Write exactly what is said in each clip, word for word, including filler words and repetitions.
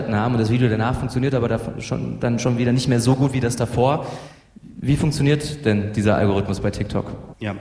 haben und das Video danach funktioniert aber schon, dann schon wieder nicht mehr so gut wie das davor. Wie funktioniert denn dieser Algorithmus bei TikTok? Ja,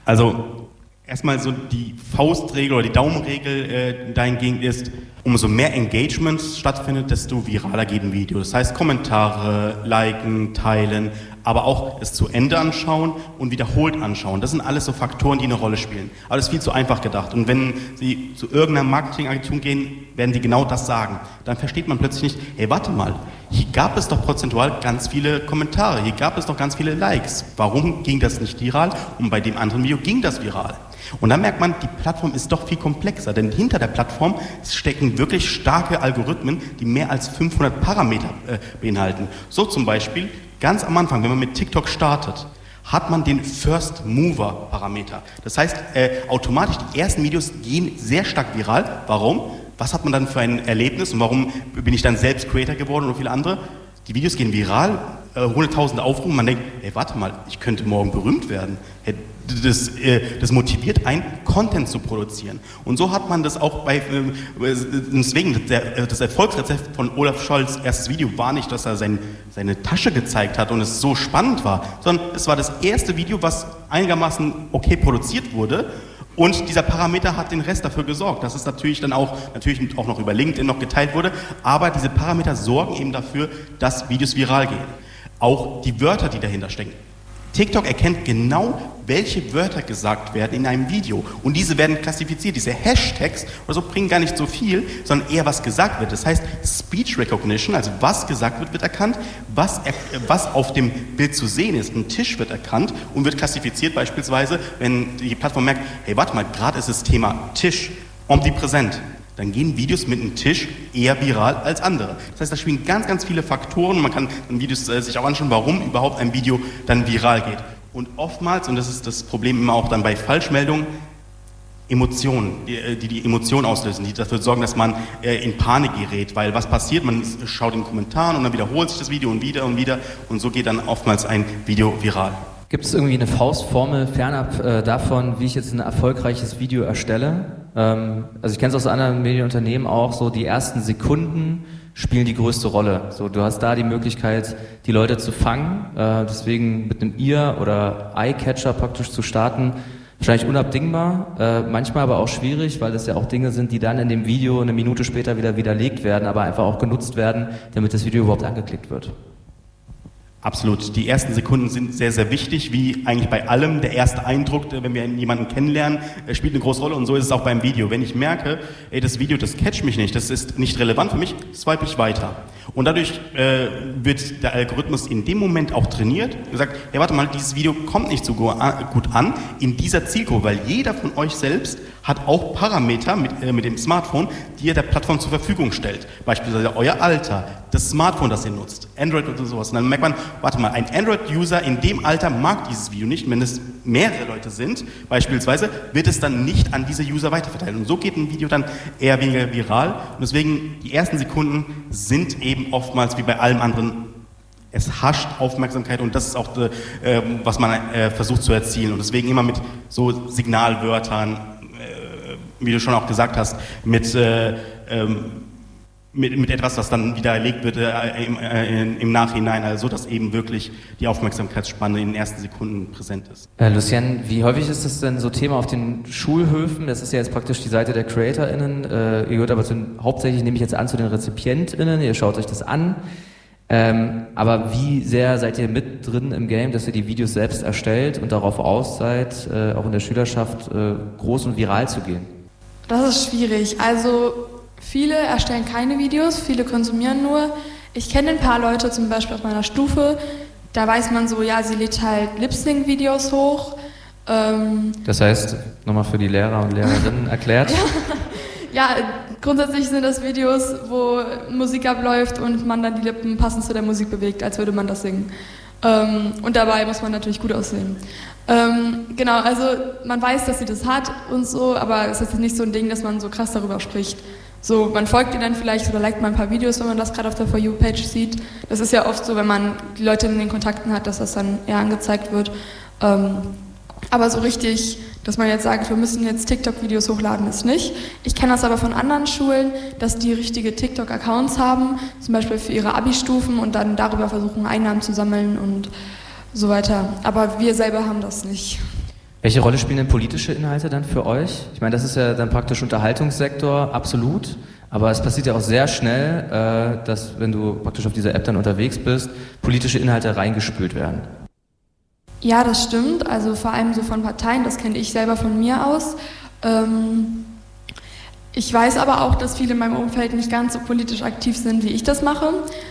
also erstmal so die Faustregel oder die Daumenregel äh, dahingehend ist, umso mehr Engagement stattfindet, desto viraler geht ein Video. Das heißt Kommentare, liken, teilen, aber auch es zu Ende anschauen und wiederholt anschauen. Das sind alles so Faktoren, die eine Rolle spielen. Aber das ist viel zu einfach gedacht. Und wenn Sie zu irgendeiner Marketingagentur gehen, werden die genau das sagen. Dann versteht man plötzlich nicht, hey, warte mal, hier gab es doch prozentual ganz viele Kommentare, hier gab es doch ganz viele Likes. Warum ging das nicht viral? Und bei dem anderen Video ging das viral. Und dann merkt man, die Plattform ist doch viel komplexer, denn hinter der Plattform stecken wirklich starke Algorithmen, die mehr als fünfhundert Parameter äh, beinhalten. So zum Beispiel, ganz am Anfang, wenn man mit TikTok startet, hat man den First Mover Parameter. Das heißt, äh, automatisch die ersten Videos gehen sehr stark viral. Warum? Was hat man dann für ein Erlebnis und warum bin ich dann selbst Creator geworden oder viele andere? Die Videos gehen viral, äh, hunderttausende Aufrufe, man denkt, hey, warte mal, ich könnte morgen berühmt werden. Hey, das, äh, das motiviert einen, Content zu produzieren. Und so hat man das auch bei, äh, deswegen, der, das Erfolgsrezept von Olaf Scholz' erstes Video war nicht, dass er sein, seine Tasche gezeigt hat und es so spannend war, sondern es war das erste Video, was einigermaßen okay produziert wurde. Und dieser Parameter hat den Rest dafür gesorgt, dass es natürlich dann auch, natürlich auch noch über LinkedIn noch geteilt wurde, aber diese Parameter sorgen eben dafür, dass Videos viral gehen. Auch die Wörter, die dahinter stecken. TikTok erkennt genau, welche Wörter gesagt werden in einem Video. Und diese werden klassifiziert. Diese Hashtags oder so bringen gar nicht so viel, sondern eher was gesagt wird. Das heißt, Speech Recognition, also was gesagt wird, wird erkannt, was, er, was auf dem Bild zu sehen ist. Ein Tisch wird erkannt und wird klassifiziert beispielsweise, wenn die Plattform merkt, hey, warte mal, gerade ist das Thema Tisch omnipräsent. Dann gehen Videos mit einem Tisch eher viral als andere. Das heißt, da spielen ganz, ganz viele Faktoren. Man kann in Videos äh, sich auch anschauen, warum überhaupt ein Video dann viral geht. Und oftmals, und das ist das Problem immer auch dann bei Falschmeldungen, Emotionen, die die, die Emotionen auslösen, die dafür sorgen, dass man äh, in Panik gerät. Weil was passiert? Man schaut in den Kommentaren und dann wiederholt sich das Video und wieder und wieder. Und so geht dann oftmals ein Video viral. Gibt es irgendwie eine Faustformel fernab äh, davon, wie ich jetzt ein erfolgreiches Video erstelle? Ähm, also ich kenne es aus anderen Medienunternehmen auch, so die ersten Sekunden spielen die größte Rolle. So, du hast da die Möglichkeit, die Leute zu fangen, äh, deswegen mit einem Ear- oder Eye-Catcher praktisch zu starten, wahrscheinlich unabdingbar, äh, manchmal aber auch schwierig, weil das ja auch Dinge sind, die dann in dem Video eine Minute später wieder widerlegt werden, aber einfach auch genutzt werden, damit das Video überhaupt angeklickt wird. Absolut. Die ersten Sekunden sind sehr, sehr wichtig, wie eigentlich bei allem. Der erste Eindruck, wenn wir jemanden kennenlernen, spielt eine große Rolle und so ist es auch beim Video. Wenn ich merke, ey, das Video, das catcht mich nicht, das ist nicht relevant für mich, swipe ich weiter. Und dadurch äh, wird der Algorithmus in dem Moment auch trainiert und sagt, hey, warte mal, dieses Video kommt nicht so gut an in dieser Zielgruppe, weil jeder von euch selbst hat auch Parameter mit, äh, mit dem Smartphone, die ihr der Plattform zur Verfügung stellt. Beispielsweise euer Alter, das Smartphone, das ihr nutzt, Android oder sowas. Und dann merkt man, warte mal, ein Android-User in dem Alter mag dieses Video nicht. Wenn es mehrere Leute sind, beispielsweise, wird es dann nicht an diese User weiterverteilt. Und so geht ein Video dann eher weniger viral. Und deswegen, die ersten Sekunden sind eben oftmals wie bei allem anderen, es hascht Aufmerksamkeit und das ist auch, äh, was man äh, versucht zu erzielen. Und deswegen immer mit so Signalwörtern, äh, wie du schon auch gesagt hast, mit, äh, ähm, mit, mit etwas, was dann widerlegt wird äh, im, äh, im Nachhinein, also dass eben wirklich die Aufmerksamkeitsspanne in den ersten Sekunden präsent ist. Äh, Lucien, wie häufig ist das denn so Thema auf den Schulhöfen? Das ist ja jetzt praktisch die Seite der CreatorInnen. Äh, ihr gehört aber zu, hauptsächlich, nehme ich jetzt an, zu den RezipientInnen. Ihr schaut euch das an. Ähm, aber wie sehr seid ihr mit drin im Game, dass ihr die Videos selbst erstellt und darauf aus seid, äh, auch in der Schülerschaft äh, groß und viral zu gehen? Das ist schwierig. Also viele erstellen keine Videos, viele konsumieren nur. Ich kenne ein paar Leute, zum Beispiel aus meiner Stufe, da weiß man so, ja, sie lädt halt Lip-Sync-Videos hoch. Ähm das heißt, nochmal für die Lehrer und Lehrerinnen erklärt? Ja, grundsätzlich sind das Videos, wo Musik abläuft und man dann die Lippen passend zu der Musik bewegt, als würde man das singen. Ähm, und dabei muss man natürlich gut aussehen. Ähm, genau, also man weiß, dass sie das hat und so, aber es ist jetzt nicht so ein Ding, dass man so krass darüber spricht. So, man folgt ihr dann vielleicht oder liked mal ein paar Videos, wenn man das gerade auf der For You-Page sieht. Das ist ja oft so, wenn man die Leute in den Kontakten hat, dass das dann eher angezeigt wird. Ähm, aber so richtig, Dass man jetzt sagt, wir müssen jetzt TikTok-Videos hochladen, ist nicht. Ich kenne das aber von anderen Schulen, dass die richtige TikTok-Accounts haben, zum Beispiel für ihre Abi-Stufen und dann darüber versuchen, Einnahmen zu sammeln und so weiter. Aber wir selber haben das nicht. Welche Rolle spielen denn politische Inhalte dann für euch? Ich meine, das ist ja dann praktisch Unterhaltungssektor, absolut. Aber es passiert ja auch sehr schnell, äh, dass, wenn du praktisch auf dieser App dann unterwegs bist, politische Inhalte reingespült werden. Ja, das stimmt. Also vor allem so von Parteien, das kenne ich selber von mir aus. Ähm, ich weiß aber auch, dass viele in meinem Umfeld nicht ganz so politisch aktiv sind, wie ich das mache.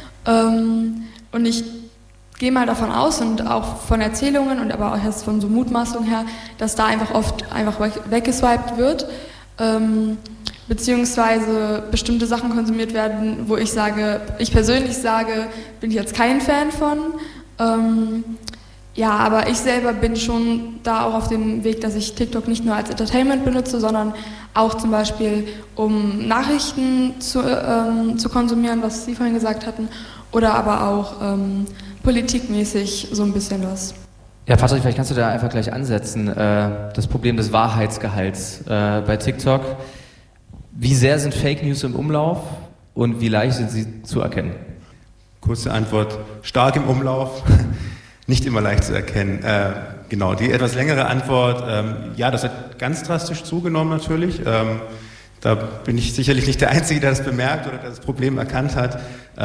Ähm, und ich gehe mal davon aus und auch von Erzählungen und aber auch erst von so Mutmaßungen her, dass da einfach oft einfach weggeswiped wird. Ähm, beziehungsweise bestimmte Sachen konsumiert werden, wo ich sage, ich persönlich sage, bin ich jetzt kein Fan von. Ähm, ja, aber ich selber bin schon da auch auf dem Weg, dass ich TikTok nicht nur als Entertainment benutze, sondern auch zum Beispiel, um Nachrichten zu, ähm, zu konsumieren, was Sie vorhin gesagt hatten, oder aber auch ähm, politikmäßig so ein bisschen was. Ja, Patrick, vielleicht kannst du da einfach gleich ansetzen. Äh, das Problem des Wahrheitsgehalts äh, bei TikTok. Wie sehr sind Fake News im Umlauf und wie leicht sind sie zu erkennen? Kurze Antwort, stark im Umlauf, nicht immer leicht zu erkennen. Äh, genau, die etwas längere Antwort, ähm, ja, das hat ganz drastisch zugenommen natürlich. Ähm, da bin ich sicherlich nicht der Einzige, der das bemerkt oder der das Problem erkannt hat.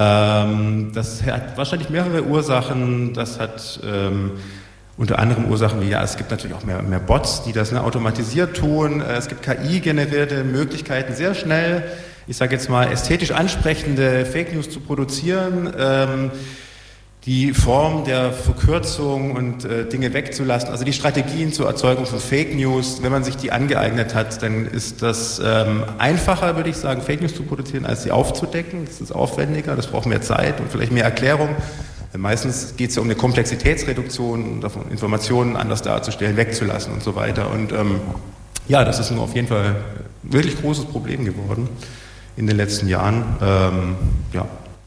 Ähm, das hat wahrscheinlich mehrere Ursachen. Das hat ähm, unter anderem Ursachen wie, ja, es gibt natürlich auch mehr, mehr Bots, die das ne, automatisiert tun. Es gibt K I-generierte Möglichkeiten, sehr schnell, ich sage jetzt mal, ästhetisch ansprechende Fake News zu produzieren. Ähm, die Form der Verkürzung und äh, Dinge wegzulassen, also die Strategien zur Erzeugung von Fake News, wenn man sich die angeeignet hat, dann ist das ähm, einfacher, würde ich sagen, Fake News zu produzieren, als sie aufzudecken. Das ist aufwendiger, das braucht mehr Zeit und vielleicht mehr Erklärung. Meistens geht es ja um eine Komplexitätsreduktion, davon Informationen anders darzustellen, wegzulassen und so weiter. Und ähm, ja, das ist auf jeden Fall ein wirklich großes Problem geworden in den letzten Jahren. Ähm, ja.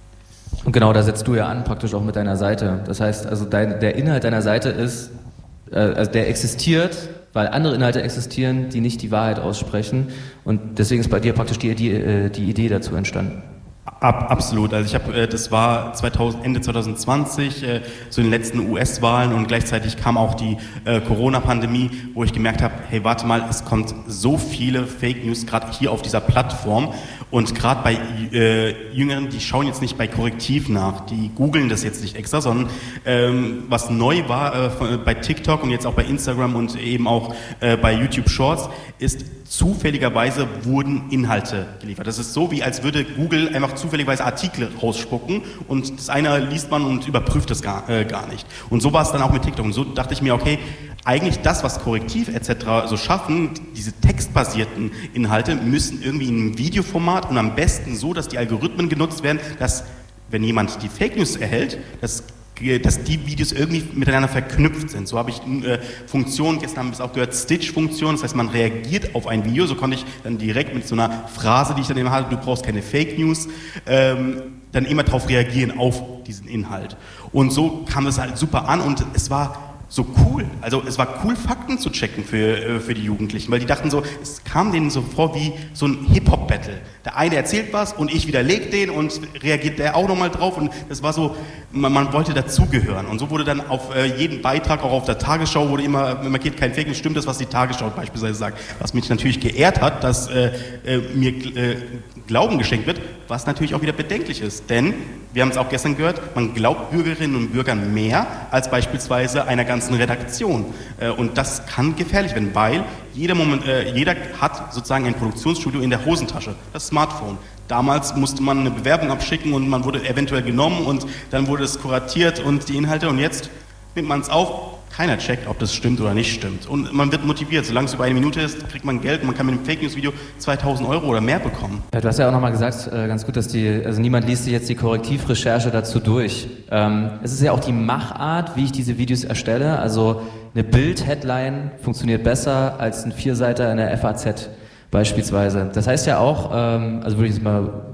Und genau, da setzt du ja an, praktisch auch mit deiner Seite. Das heißt, also dein, der Inhalt deiner Seite ist, äh, also der existiert, weil andere Inhalte existieren, die nicht die Wahrheit aussprechen. Und deswegen ist bei dir praktisch die, die, die Idee dazu entstanden. Ab, absolut. Also ich habe, äh, das war zweitausend, Ende zwanzig zwanzig, äh, so in den letzten U S-Wahlen und gleichzeitig kam auch die äh, Corona-Pandemie, wo ich gemerkt habe, hey, warte mal, es kommt so viele Fake News gerade hier auf dieser Plattform und gerade bei äh, Jüngeren, die schauen jetzt nicht bei Korrektiv nach, die googeln das jetzt nicht extra, sondern ähm, was neu war äh, von, bei TikTok und jetzt auch bei Instagram und eben auch äh, bei YouTube Shorts, ist zufälligerweise wurden Inhalte geliefert. Das ist so, wie als würde Google einfach zufälligerweise Artikel rausspucken und das eine liest man und überprüft das gar, äh, gar nicht. Und so war es dann auch mit TikTok. Und so dachte ich mir, okay, eigentlich das, was Korrektiv et cetera so schaffen, diese textbasierten Inhalte müssen irgendwie in einem Videoformat und am besten so, dass die Algorithmen genutzt werden, dass, wenn jemand die Fake News erhält, dass dass die Videos irgendwie miteinander verknüpft sind. So habe ich äh, Funktionen, gestern haben wir es auch gehört, Stitch-Funktion, das heißt, man reagiert auf ein Video, so konnte ich dann direkt mit so einer Phrase, die ich dann immer hatte, du brauchst keine Fake News, ähm, dann immer darauf reagieren, auf diesen Inhalt. Und so kam es halt super an und es war so cool, also es war cool, Fakten zu checken für, für die Jugendlichen, weil die dachten so, es kam denen so vor wie so ein Hip-Hop-Battle. Der eine erzählt was und ich widerlege den und reagiert der auch nochmal drauf und das war so, man, man wollte dazugehören und so wurde dann auf äh, jeden Beitrag, auch auf der Tagesschau, wurde immer markiert, kein Fake News, stimmt das, was die Tagesschau beispielsweise sagt, was mich natürlich geehrt hat, dass äh, äh, mir äh, Glauben geschenkt wird, was natürlich auch wieder bedenklich ist, denn wir haben es auch gestern gehört, man glaubt Bürgerinnen und Bürgern mehr als beispielsweise einer ganzen Redaktion. Und das kann gefährlich werden, weil jeder, Moment, jeder hat sozusagen ein Produktionsstudio in der Hosentasche, das Smartphone. Damals musste man eine Bewerbung abschicken und man wurde eventuell genommen und dann wurde es kuratiert und die Inhalte und jetzt nimmt man es auf. Keiner checkt, ob das stimmt oder nicht stimmt. Und man wird motiviert. Solange es über eine Minute ist, kriegt man Geld und man kann mit dem Fake-News-Video zweitausend Euro oder mehr bekommen. Ja, du hast ja auch nochmal gesagt, äh, ganz gut, dass die, also niemand liest sich jetzt die Korrektivrecherche dazu durch. Ähm, es ist ja auch die Machart, wie ich diese Videos erstelle. Also eine Bild-Headline funktioniert besser als ein Vierseiter in der F A Z beispielsweise. Das heißt ja auch, ähm, also würde ich jetzt mal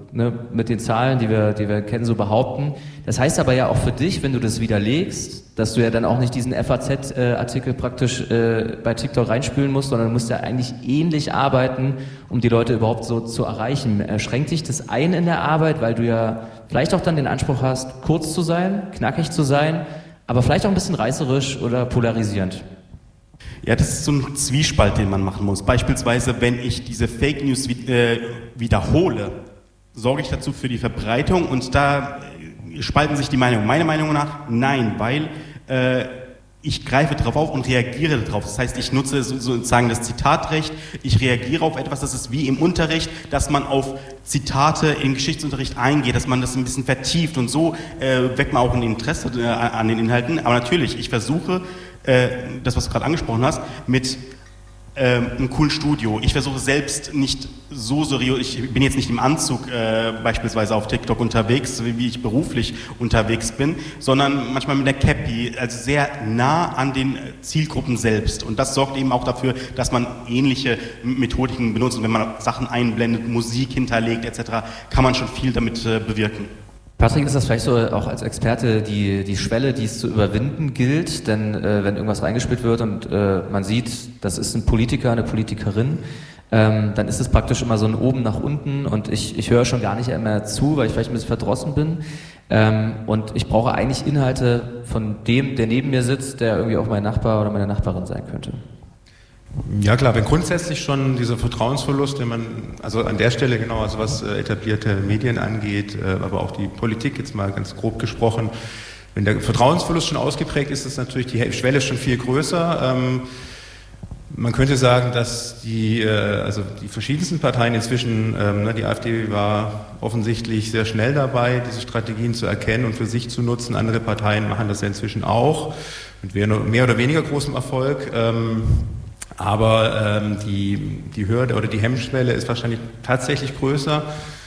ne, mit den Zahlen, die wir, die wir kennen, so behaupten. Das heißt aber ja auch für dich, wenn du das widerlegst, dass du ja dann auch nicht diesen F A Z-Artikel praktisch äh, bei TikTok reinspülen musst, sondern du musst ja eigentlich ähnlich arbeiten, um die Leute überhaupt so zu erreichen. Schränkt dich das ein in der Arbeit, weil du ja vielleicht auch dann den Anspruch hast, kurz zu sein, knackig zu sein, aber vielleicht auch ein bisschen reißerisch oder polarisierend? Ja, das ist so ein Zwiespalt, den man machen muss. Beispielsweise, wenn ich diese Fake News äh, wiederhole, sorge ich dazu für die Verbreitung und da spalten sich die Meinungen. Meiner Meinung nach nein, weil äh, ich greife darauf auf und reagiere darauf. Das heißt, ich nutze sozusagen das Zitatrecht, ich reagiere auf etwas, das ist wie im Unterricht, dass man auf Zitate im Geschichtsunterricht eingeht, dass man das ein bisschen vertieft und so äh, weckt man auch ein Interesse äh, an den Inhalten. Aber natürlich, ich versuche, äh, das, was du gerade angesprochen hast, mit äh, einem coolen Studio. Ich versuche selbst nicht so seriös, ich bin jetzt nicht im Anzug äh, beispielsweise auf TikTok unterwegs, wie, wie ich beruflich unterwegs bin, sondern manchmal mit der Cappy, also sehr nah an den Zielgruppen selbst. Und das sorgt eben auch dafür, dass man ähnliche Methodiken benutzt. Und wenn man Sachen einblendet, Musik hinterlegt et cetera, kann man schon viel damit äh, bewirken. Patrick, ist das vielleicht so auch als Experte die, die Schwelle, die es zu überwinden gilt? Denn äh, wenn irgendwas reingespielt wird und äh, man sieht, das ist ein Politiker, eine Politikerin, ähm, dann ist es praktisch immer so ein oben nach unten und ich, ich höre schon gar nicht mehr zu, weil ich vielleicht ein bisschen verdrossen bin. Ähm, und ich brauche eigentlich Inhalte von dem, der neben mir sitzt, der irgendwie auch mein Nachbar oder meine Nachbarin sein könnte. Ja klar, wenn grundsätzlich schon dieser Vertrauensverlust, den man, also an der Stelle genau, also was äh, etablierte Medien angeht, äh, aber auch die Politik jetzt mal ganz grob gesprochen, wenn der Vertrauensverlust schon ausgeprägt ist, ist natürlich die Schwelle schon viel größer. Ähm, man könnte sagen, dass die, äh, also die verschiedensten Parteien inzwischen, ähm, ne, die AfD war offensichtlich sehr schnell dabei, diese Strategien zu erkennen und für sich zu nutzen. Andere Parteien machen das ja inzwischen auch mit mehr oder weniger großem Erfolg. Ähm, Aber ähm, die, die Hürde oder die Hemmschwelle ist wahrscheinlich tatsächlich größer,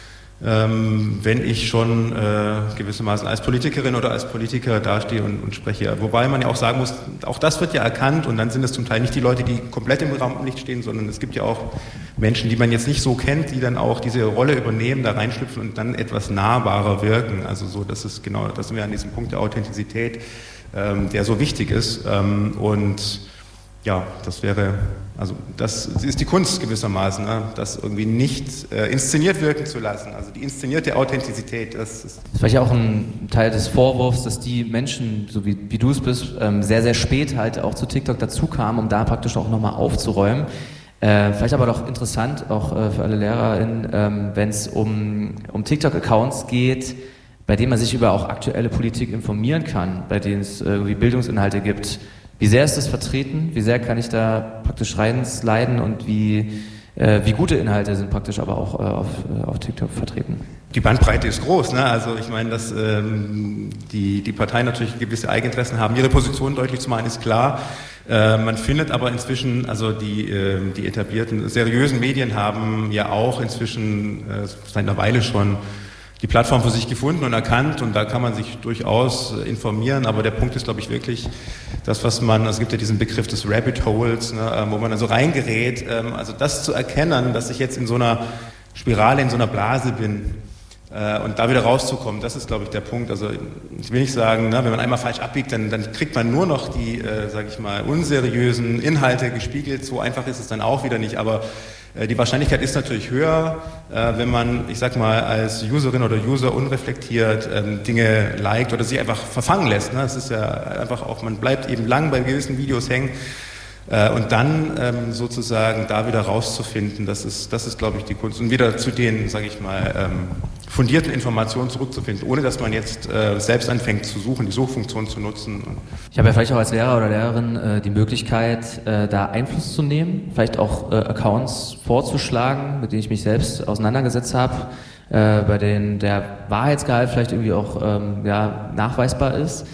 ähm, wenn ich schon äh, gewissermaßen als Politikerin oder als Politiker dastehe und, und spreche. Wobei man ja auch sagen muss, auch das wird ja erkannt und dann sind es zum Teil nicht die Leute, die komplett im Rampenlicht stehen, sondern es gibt ja auch Menschen, die man jetzt nicht so kennt, die dann auch diese Rolle übernehmen, da reinschlüpfen und dann etwas nahbarer wirken. Also so, das ist genau, das sind wir an diesem Punkt der Authentizität, ähm, der so wichtig ist. Ähm, und Ja, das wäre, also das ist die Kunst gewissermaßen, ne? Das irgendwie nicht äh, inszeniert wirken zu lassen. Also die inszenierte Authentizität, das ist... Das ist vielleicht auch ein Teil des Vorwurfs, dass die Menschen, so wie, wie du es bist, ähm, sehr, sehr spät halt auch zu TikTok dazu kamen, um da praktisch auch nochmal aufzuräumen. Äh, vielleicht aber doch interessant, auch äh, für alle LehrerInnen, ähm, wenn es um, um TikTok-Accounts geht, bei denen man sich über auch aktuelle Politik informieren kann, bei denen es irgendwie Bildungsinhalte gibt. Wie sehr ist das vertreten? Wie sehr kann ich da praktisch reinsliden und wie, äh, wie gute Inhalte sind praktisch aber auch äh, auf, äh, auf TikTok vertreten? Die Bandbreite ist groß, ne? Also ich meine, dass ähm, die, die Parteien natürlich gewisse Eigeninteressen haben. Ihre Position deutlich zu machen ist klar. Äh, man findet aber inzwischen, also die, äh, die etablierten, seriösen Medien haben ja auch inzwischen äh, seit einer Weile schon die Plattform für sich gefunden und erkannt und da kann man sich durchaus informieren, aber der Punkt ist, glaube ich, wirklich das, was man, also es gibt ja diesen Begriff des Rabbit Holes, ne, wo man also reingerät, also das zu erkennen, dass ich jetzt in so einer Spirale, in so einer Blase bin und da wieder rauszukommen, das ist, glaube ich, der Punkt. Also ich will nicht sagen, ne, wenn man einmal falsch abbiegt, dann, dann kriegt man nur noch die, äh, sage ich mal, unseriösen Inhalte gespiegelt, so einfach ist es dann auch wieder nicht, aber die Wahrscheinlichkeit ist natürlich höher, wenn man, ich sag mal, als Userin oder User unreflektiert Dinge liked oder sich einfach verfangen lässt. Es ist ja einfach auch, man bleibt eben lang bei gewissen Videos hängen und dann sozusagen da wieder rauszufinden, das ist, das ist, glaube ich, die Kunst. Und wieder zu den, sage ich mal, fundierten Informationen zurückzufinden, ohne dass man jetzt äh, selbst anfängt zu suchen, die Suchfunktion zu nutzen. Ich habe ja vielleicht auch als Lehrer oder Lehrerin äh, die Möglichkeit, äh, da Einfluss zu nehmen, vielleicht auch äh, Accounts vorzuschlagen, mit denen ich mich selbst auseinandergesetzt habe, äh, bei denen der Wahrheitsgehalt vielleicht irgendwie auch ähm, ja, nachweisbar ist.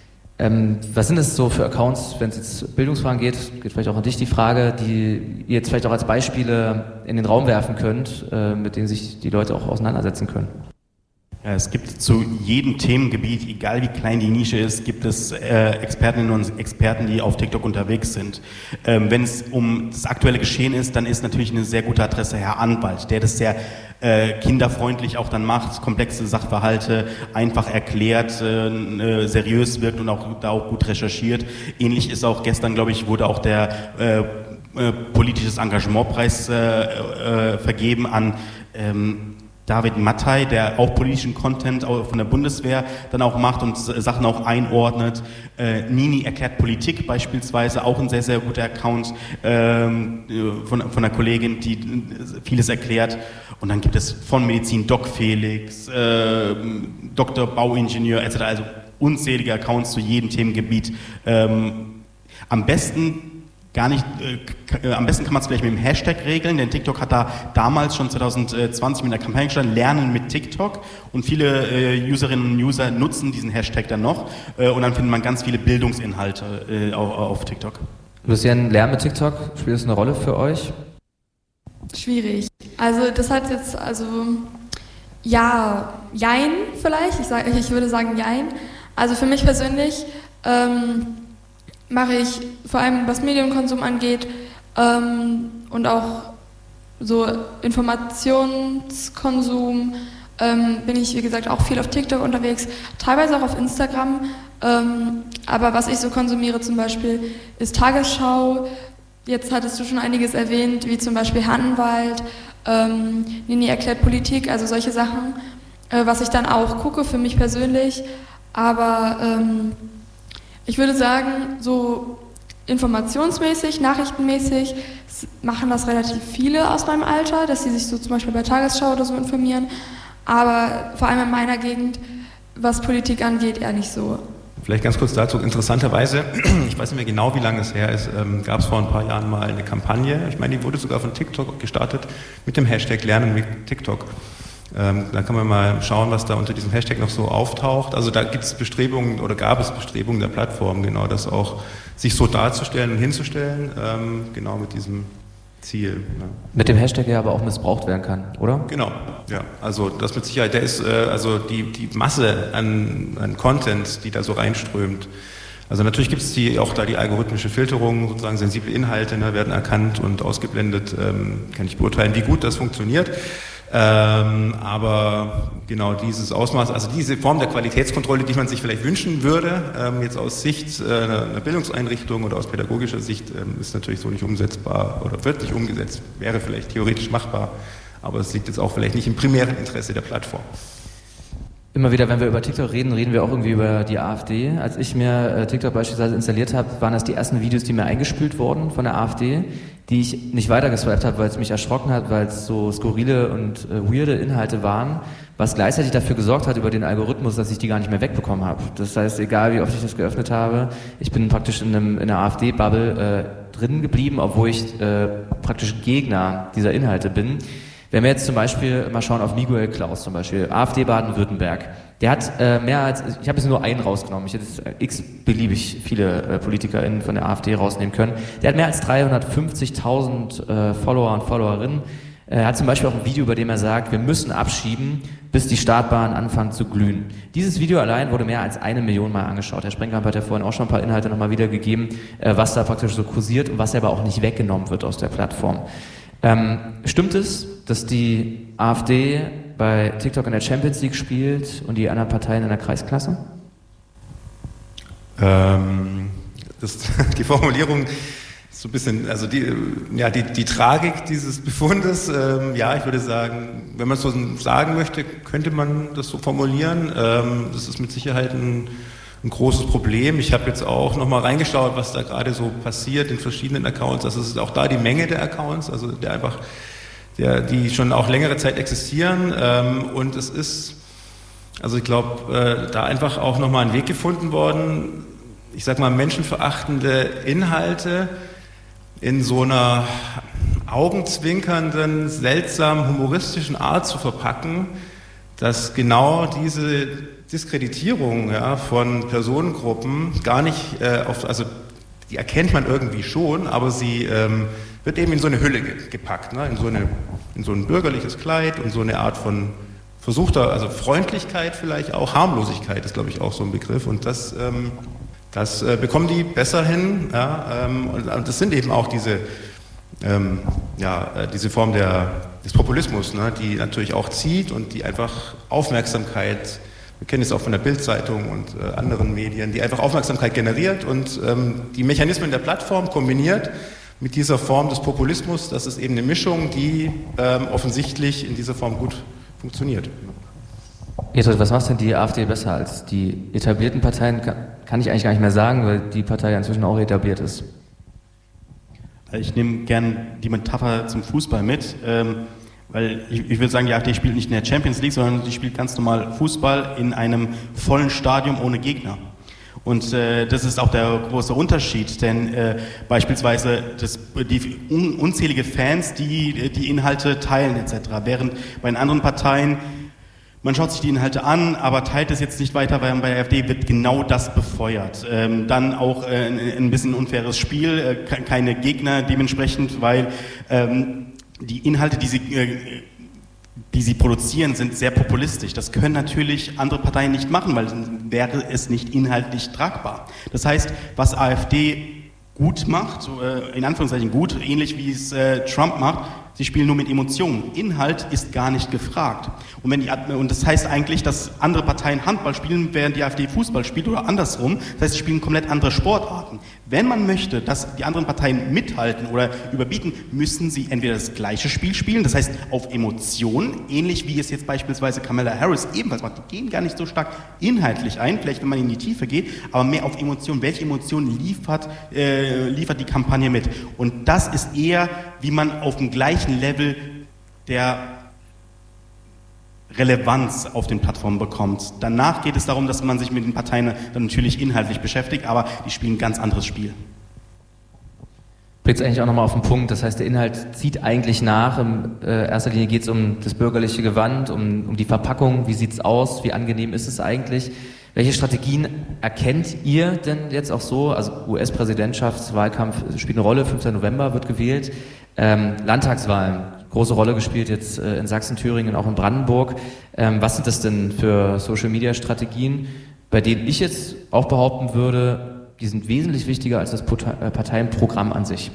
Ähm, was sind es so für Accounts, wenn es jetzt Bildungsfragen geht, geht vielleicht auch an dich die Frage, die ihr jetzt vielleicht auch als Beispiele in den Raum werfen könnt, äh, mit denen sich die Leute auch auseinandersetzen können? Ja, es gibt zu jedem Themengebiet, egal wie klein die Nische ist, gibt es äh, Expertinnen und Experten, die auf TikTok unterwegs sind. Ähm, wenn es um das aktuelle Geschehen ist, dann ist natürlich eine sehr gute Adresse Herr Anwalt, der das sehr äh, kinderfreundlich auch dann macht, komplexe Sachverhalte einfach erklärt, äh, seriös wirkt und auch da auch gut recherchiert. Ähnlich ist auch gestern, glaube ich, wurde auch der äh, äh, politisches Engagementpreis äh, äh, vergeben an ähm, David Mattei, der auch politischen Content von der Bundeswehr dann auch macht und Sachen auch einordnet. Äh, Nini erklärt Politik beispielsweise, auch ein sehr, sehr guter Account ähm, von, von einer Kollegin, die vieles erklärt. Und dann gibt es von Medizin Doc Felix, äh, Doktor Bauingenieur et cetera. Also unzählige Accounts zu jedem Themengebiet. Ähm, am besten Gar nicht, äh, am besten kann man es vielleicht mit dem Hashtag regeln, denn TikTok hat da damals schon zwanzig zwanzig mit einer Kampagne gestanden, Lernen mit TikTok, und viele äh, Userinnen und User nutzen diesen Hashtag dann noch äh, und dann findet man ganz viele Bildungsinhalte äh, auf, auf TikTok. Lucian, Lernen mit TikTok, spielt das eine Rolle für euch? Schwierig. Also das hat jetzt, also ja, jein vielleicht, ich, sag, ich würde sagen jein. Also für mich persönlich ähm, mache ich vor allem, was Medienkonsum angeht ähm, und auch so Informationskonsum, ähm, bin ich, wie gesagt, auch viel auf TikTok unterwegs, teilweise auch auf Instagram, ähm, aber was ich so konsumiere zum Beispiel ist Tagesschau. Jetzt hattest du schon einiges erwähnt, wie zum Beispiel Herr Anwalt, ähm, Nini erklärt Politik, also solche Sachen, äh, was ich dann auch gucke für mich persönlich, aber ähm, ich würde sagen, so informationsmäßig, nachrichtenmäßig machen das relativ viele aus meinem Alter, dass sie sich so zum Beispiel bei Tagesschau oder so informieren, aber vor allem in meiner Gegend, was Politik angeht, eher nicht so. Vielleicht ganz kurz dazu, interessanterweise, ich weiß nicht mehr genau, wie lange es her ist, ähm, gab es vor ein paar Jahren mal eine Kampagne, ich meine, die wurde sogar von TikTok gestartet, mit dem Hashtag Lernen mit TikTok. Ähm, da kann man mal schauen, was da unter diesem Hashtag noch so auftaucht. Also da gibt es Bestrebungen oder gab es Bestrebungen der Plattform, genau das auch sich so darzustellen und hinzustellen, ähm, genau mit diesem Ziel. Ja. Mit dem Hashtag ja aber auch missbraucht werden kann, oder? Genau, ja. Also das mit Sicherheit, der ist, äh, also die, die Masse an, an Content, die da so reinströmt. Also natürlich gibt es die, auch da die algorithmische Filterung, sozusagen sensible Inhalte ne, werden erkannt und ausgeblendet, ähm, kann ich beurteilen, wie gut das funktioniert. Ähm, aber genau dieses Ausmaß, also diese Form der Qualitätskontrolle, die man sich vielleicht wünschen würde, ähm, jetzt aus Sicht äh, einer Bildungseinrichtung oder aus pädagogischer Sicht, ähm, ist natürlich so nicht umsetzbar oder wird nicht umgesetzt, wäre vielleicht theoretisch machbar, aber es liegt jetzt auch vielleicht nicht im primären Interesse der Plattform. Immer wieder, wenn wir über TikTok reden, reden wir auch irgendwie über die AfD. Als ich mir äh, TikTok beispielsweise installiert habe, waren das die ersten Videos, die mir eingespült wurden von der AfD, die ich nicht weitergeswiped habe, weil es mich erschrocken hat, weil es so skurrile und äh, weirde Inhalte waren, was gleichzeitig dafür gesorgt hat über den Algorithmus, dass ich die gar nicht mehr wegbekommen habe. Das heißt, egal wie oft ich das geöffnet habe, ich bin praktisch in, einem, in einer AfD-Bubble äh, drin geblieben, obwohl ich äh, praktisch Gegner dieser Inhalte bin. Wenn wir jetzt zum Beispiel mal schauen auf Miguel Klaus zum Beispiel, AfD Baden-Württemberg, der hat äh, mehr als, ich habe jetzt nur einen rausgenommen, ich hätte jetzt äh, x beliebig viele äh, PolitikerInnen von der AfD rausnehmen können, der hat mehr als dreihundertfünfzigtausend äh, Follower und Followerinnen. Er hat zum Beispiel auch ein Video, bei dem er sagt, wir müssen abschieben, bis die Startbahn anfangen zu glühen. Dieses Video allein wurde mehr als eine Million Mal angeschaut. Herr Sprengkamp hat ja vorhin auch schon ein paar Inhalte nochmal wiedergegeben, äh, was da praktisch so kursiert und was aber auch nicht weggenommen wird aus der Plattform. Ähm, stimmt es, dass die AfD bei TikTok in der Champions League spielt und die anderen Parteien in der Kreisklasse? Ähm, das, die Formulierung ist so ein bisschen, also die, ja, die, die Tragik dieses Befundes, ähm, ja, ich würde sagen, wenn man es so sagen möchte, könnte man das so formulieren. Ähm, das ist mit Sicherheit ein ein großes Problem. Ich habe jetzt auch nochmal reingeschaut, was da gerade so passiert in verschiedenen Accounts. Also es ist auch da die Menge der Accounts, also der einfach, der, die schon auch längere Zeit existieren. Ähm, und es ist, also ich glaube, äh, da einfach auch nochmal ein Weg gefunden worden, ich sag mal, menschenverachtende Inhalte in so einer augenzwinkernden, seltsam humoristischen Art zu verpacken, dass genau diese Diskreditierung ja, von Personengruppen gar nicht, äh, auf, also die erkennt man irgendwie schon, aber sie ähm, wird eben in so eine Hülle ge- gepackt, ne? in, so eine, in so ein bürgerliches Kleid und so eine Art von versuchter, also Freundlichkeit vielleicht auch, Harmlosigkeit ist, glaube ich, auch so ein Begriff. Und das, ähm, das äh, bekommen die besser hin. Ja, ähm, und, und das sind eben auch diese, ähm, ja, äh, diese Form der, des Populismus, ne, die natürlich auch zieht und die einfach Aufmerksamkeit, wir kennen es auch von der Bild-Zeitung und äh, anderen Medien, die einfach Aufmerksamkeit generiert und ähm, die Mechanismen der Plattform kombiniert mit dieser Form des Populismus. Das ist eben eine Mischung, die ähm, offensichtlich in dieser Form gut funktioniert. Edred, was macht denn die AfD besser als die etablierten Parteien? Kann, kann ich eigentlich gar nicht mehr sagen, weil die Partei ja inzwischen auch etabliert ist. Ich nehme gern die Metapher zum Fußball mit, ähm, weil ich, ich würde sagen, die AfD spielt nicht in der Champions League, sondern die spielt ganz normal Fußball in einem vollen Stadion ohne Gegner. Und äh, das ist auch der große Unterschied, denn äh, beispielsweise das, die un, unzählige Fans, die die Inhalte teilen et cetera, während bei den anderen Parteien, man schaut sich die Inhalte an, aber teilt es jetzt nicht weiter, weil bei der AfD wird genau das befeuert. Ähm, dann auch äh, ein, ein bisschen unfaires Spiel, äh, keine Gegner dementsprechend, weil ähm, die Inhalte, die sie äh, die sie produzieren, sind sehr populistisch. Das können natürlich andere Parteien nicht machen, weil dann wäre es nicht inhaltlich tragbar. Das heißt, was AfD gut macht, so, äh, in Anführungszeichen gut, ähnlich wie es äh, Trump macht, sie spielen nur mit Emotionen. Inhalt ist gar nicht gefragt. Und, wenn die, und das heißt eigentlich, dass andere Parteien Handball spielen, während die AfD Fußball spielt oder andersrum. Das heißt, sie spielen komplett andere Sportarten. Wenn man möchte, dass die anderen Parteien mithalten oder überbieten, müssen sie entweder das gleiche Spiel spielen, das heißt auf Emotionen, ähnlich wie es jetzt beispielsweise Kamala Harris ebenfalls macht. Die gehen gar nicht so stark inhaltlich ein, vielleicht wenn man in die Tiefe geht, aber mehr auf Emotionen. Welche Emotionen liefert, äh, liefert die Kampagne mit? Und das ist eher, wie man auf dem gleichen Level der Relevanz auf den Plattformen bekommt. Danach geht es darum, dass man sich mit den Parteien dann natürlich inhaltlich beschäftigt, aber die spielen ein ganz anderes Spiel. Blickt eigentlich auch nochmal auf den Punkt, das heißt, der Inhalt zieht eigentlich nach. In äh, erster Linie geht es um das bürgerliche Gewand, um, um die Verpackung, wie sieht es aus, wie angenehm ist es eigentlich. Welche Strategien erkennt ihr denn jetzt auch so? Also U S-Präsidentschaftswahlkampf spielt eine Rolle, fünfter November wird gewählt. Ähm, Landtagswahlen, große Rolle gespielt jetzt äh, in Sachsen, Thüringen, auch in Brandenburg. Ähm, was sind das denn für Social-Media-Strategien, bei denen ich jetzt auch behaupten würde, die sind wesentlich wichtiger als das Parteienprogramm an sich?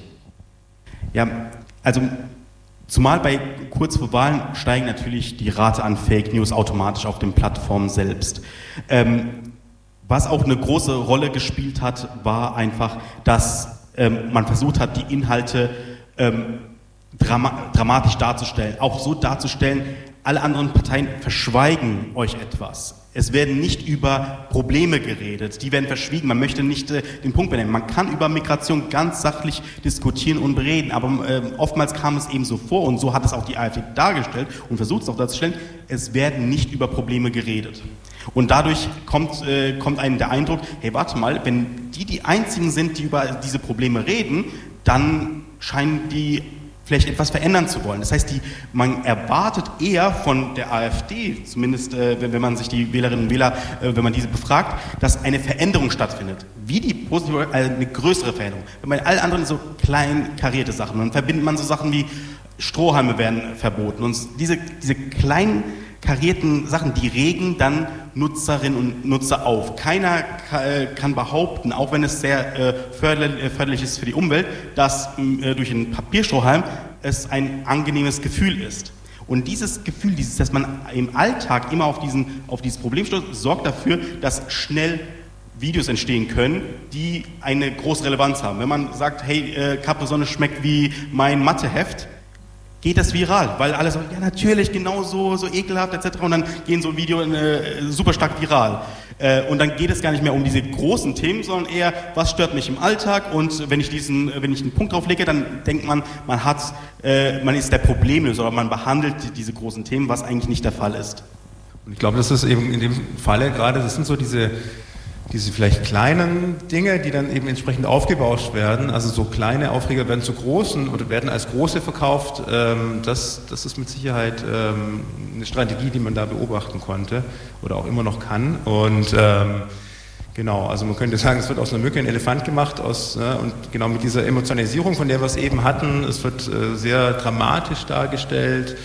Ja, also zumal bei kurz vor Wahlen steigen natürlich die Rate an Fake News automatisch auf den Plattformen selbst. Ähm, was auch eine große Rolle gespielt hat, war einfach, dass ähm, man versucht hat, die Inhalte ähm, drama- dramatisch darzustellen. Auch so darzustellen, alle anderen Parteien verschweigen euch etwas. Es werden nicht über Probleme geredet, die werden verschwiegen. Man möchte nicht äh, den Punkt benennen. Man kann über Migration ganz sachlich diskutieren und bereden, aber äh, oftmals kam es eben so vor, und so hat es auch die AfD dargestellt und versucht es auch darzustellen, es werden nicht über Probleme geredet. Und dadurch kommt, äh, kommt einem der Eindruck, hey, warte mal, wenn die die Einzigen sind, die über diese Probleme reden, dann scheinen die vielleicht etwas verändern zu wollen. Das heißt, die, man erwartet eher von der AfD, zumindest äh, wenn, wenn man sich die Wählerinnen und Wähler, äh, wenn man diese befragt, dass eine Veränderung stattfindet. Wie die positive, also eine größere Veränderung. Wenn man alle anderen so klein karierte Sachen, dann verbindet man so Sachen wie Strohhalme werden verboten. Und diese, diese kleinen karierten Sachen, die regen dann Nutzerinnen und Nutzer auf. Keiner kann behaupten, auch wenn es sehr äh, förderlich ist für die Umwelt, dass äh, durch einen Papierstrohhalm es ein angenehmes Gefühl ist. Und dieses Gefühl, dieses, dass man im Alltag immer auf, diesen, auf dieses Problem stößt, sorgt dafür, dass schnell Videos entstehen können, die eine große Relevanz haben. Wenn man sagt, hey, äh, Capri Sonne schmeckt wie mein Matheheft, geht das viral, weil alle sagen, ja natürlich, genau so, so ekelhaft et cetera. Und dann gehen so Videos äh, super stark viral. Äh, und dann geht es gar nicht mehr um diese großen Themen, sondern eher, was stört mich im Alltag? Und wenn ich diesen, wenn ich einen Punkt drauf lege, dann denkt man, man hat, äh, man ist der Problemlöser, oder man behandelt diese großen Themen, was eigentlich nicht der Fall ist. Und ich glaube, das ist eben in dem Falle gerade, das sind so diese diese vielleicht kleinen Dinge, die dann eben entsprechend aufgebauscht werden, also so kleine Aufreger werden zu großen oder werden als große verkauft, ähm, das, das ist mit Sicherheit ähm, eine Strategie, die man da beobachten konnte oder auch immer noch kann. Und ähm, genau, also man könnte sagen, es wird aus einer Mücke ein Elefant gemacht, aus, ne, und genau mit dieser Emotionalisierung, von der wir es eben hatten, es wird äh, sehr dramatisch dargestellt.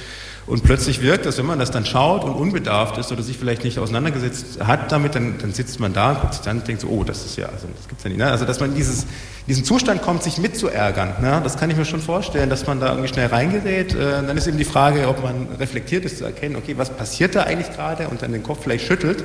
Und plötzlich wirkt das, wenn man das dann schaut und unbedarft ist oder sich vielleicht nicht auseinandergesetzt hat damit, dann, dann sitzt man da und guckt sich dann und denkt so, oh, das ist ja, also das gibt's ja nicht. Ne? Also dass man in dieses, diesen Zustand kommt, sich mitzuärgern, ne? Das kann ich mir schon vorstellen, dass man da irgendwie schnell reingerät. Äh, dann ist eben die Frage, ob man reflektiert ist, zu erkennen, okay, was passiert da eigentlich gerade und dann den Kopf vielleicht schüttelt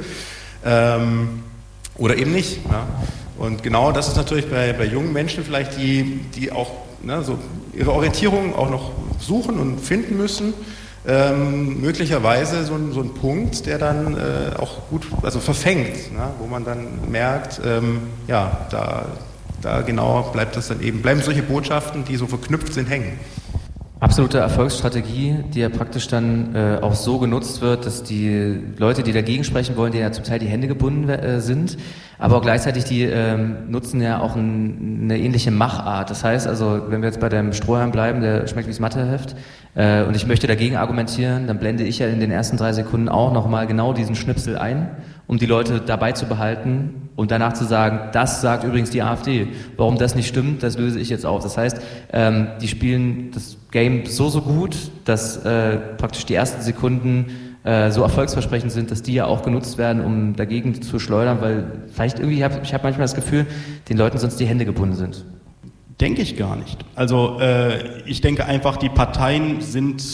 ähm, oder eben nicht. Ja? Und genau das ist natürlich bei, bei jungen Menschen vielleicht, die, die auch ne, so ihre Orientierung auch noch suchen und finden müssen. Ähm, möglicherweise so ein, so ein Punkt, der dann äh, auch gut, also verfängt, ne? Wo man dann merkt, ähm, ja, da, da genau bleibt das dann eben, bleiben solche Botschaften, die so verknüpft sind, hängen. Absolute Erfolgsstrategie, die ja praktisch dann äh, auch so genutzt wird, dass die Leute, die dagegen sprechen wollen, denen ja zum Teil die Hände gebunden äh, sind, aber auch gleichzeitig die ähm, nutzen ja auch ein, eine ähnliche Machart. Das heißt also, wenn wir jetzt bei dem Strohhalm bleiben, der schmeckt wie das Matheheft, äh, und ich möchte dagegen argumentieren, dann blende ich ja in den ersten drei Sekunden auch nochmal genau diesen Schnipsel ein, um die Leute dabei zu behalten und danach zu sagen, das sagt übrigens die AfD. Warum das nicht stimmt, das löse ich jetzt auf. Das heißt, ähm, die spielen das Game so, so gut, dass äh, praktisch die ersten Sekunden äh, so erfolgsversprechend sind, dass die ja auch genutzt werden, um dagegen zu schleudern, weil vielleicht irgendwie, hab, ich habe manchmal das Gefühl, den Leuten sonst die Hände gebunden sind. Denke ich gar nicht. Also äh, ich denke einfach, die Parteien sind...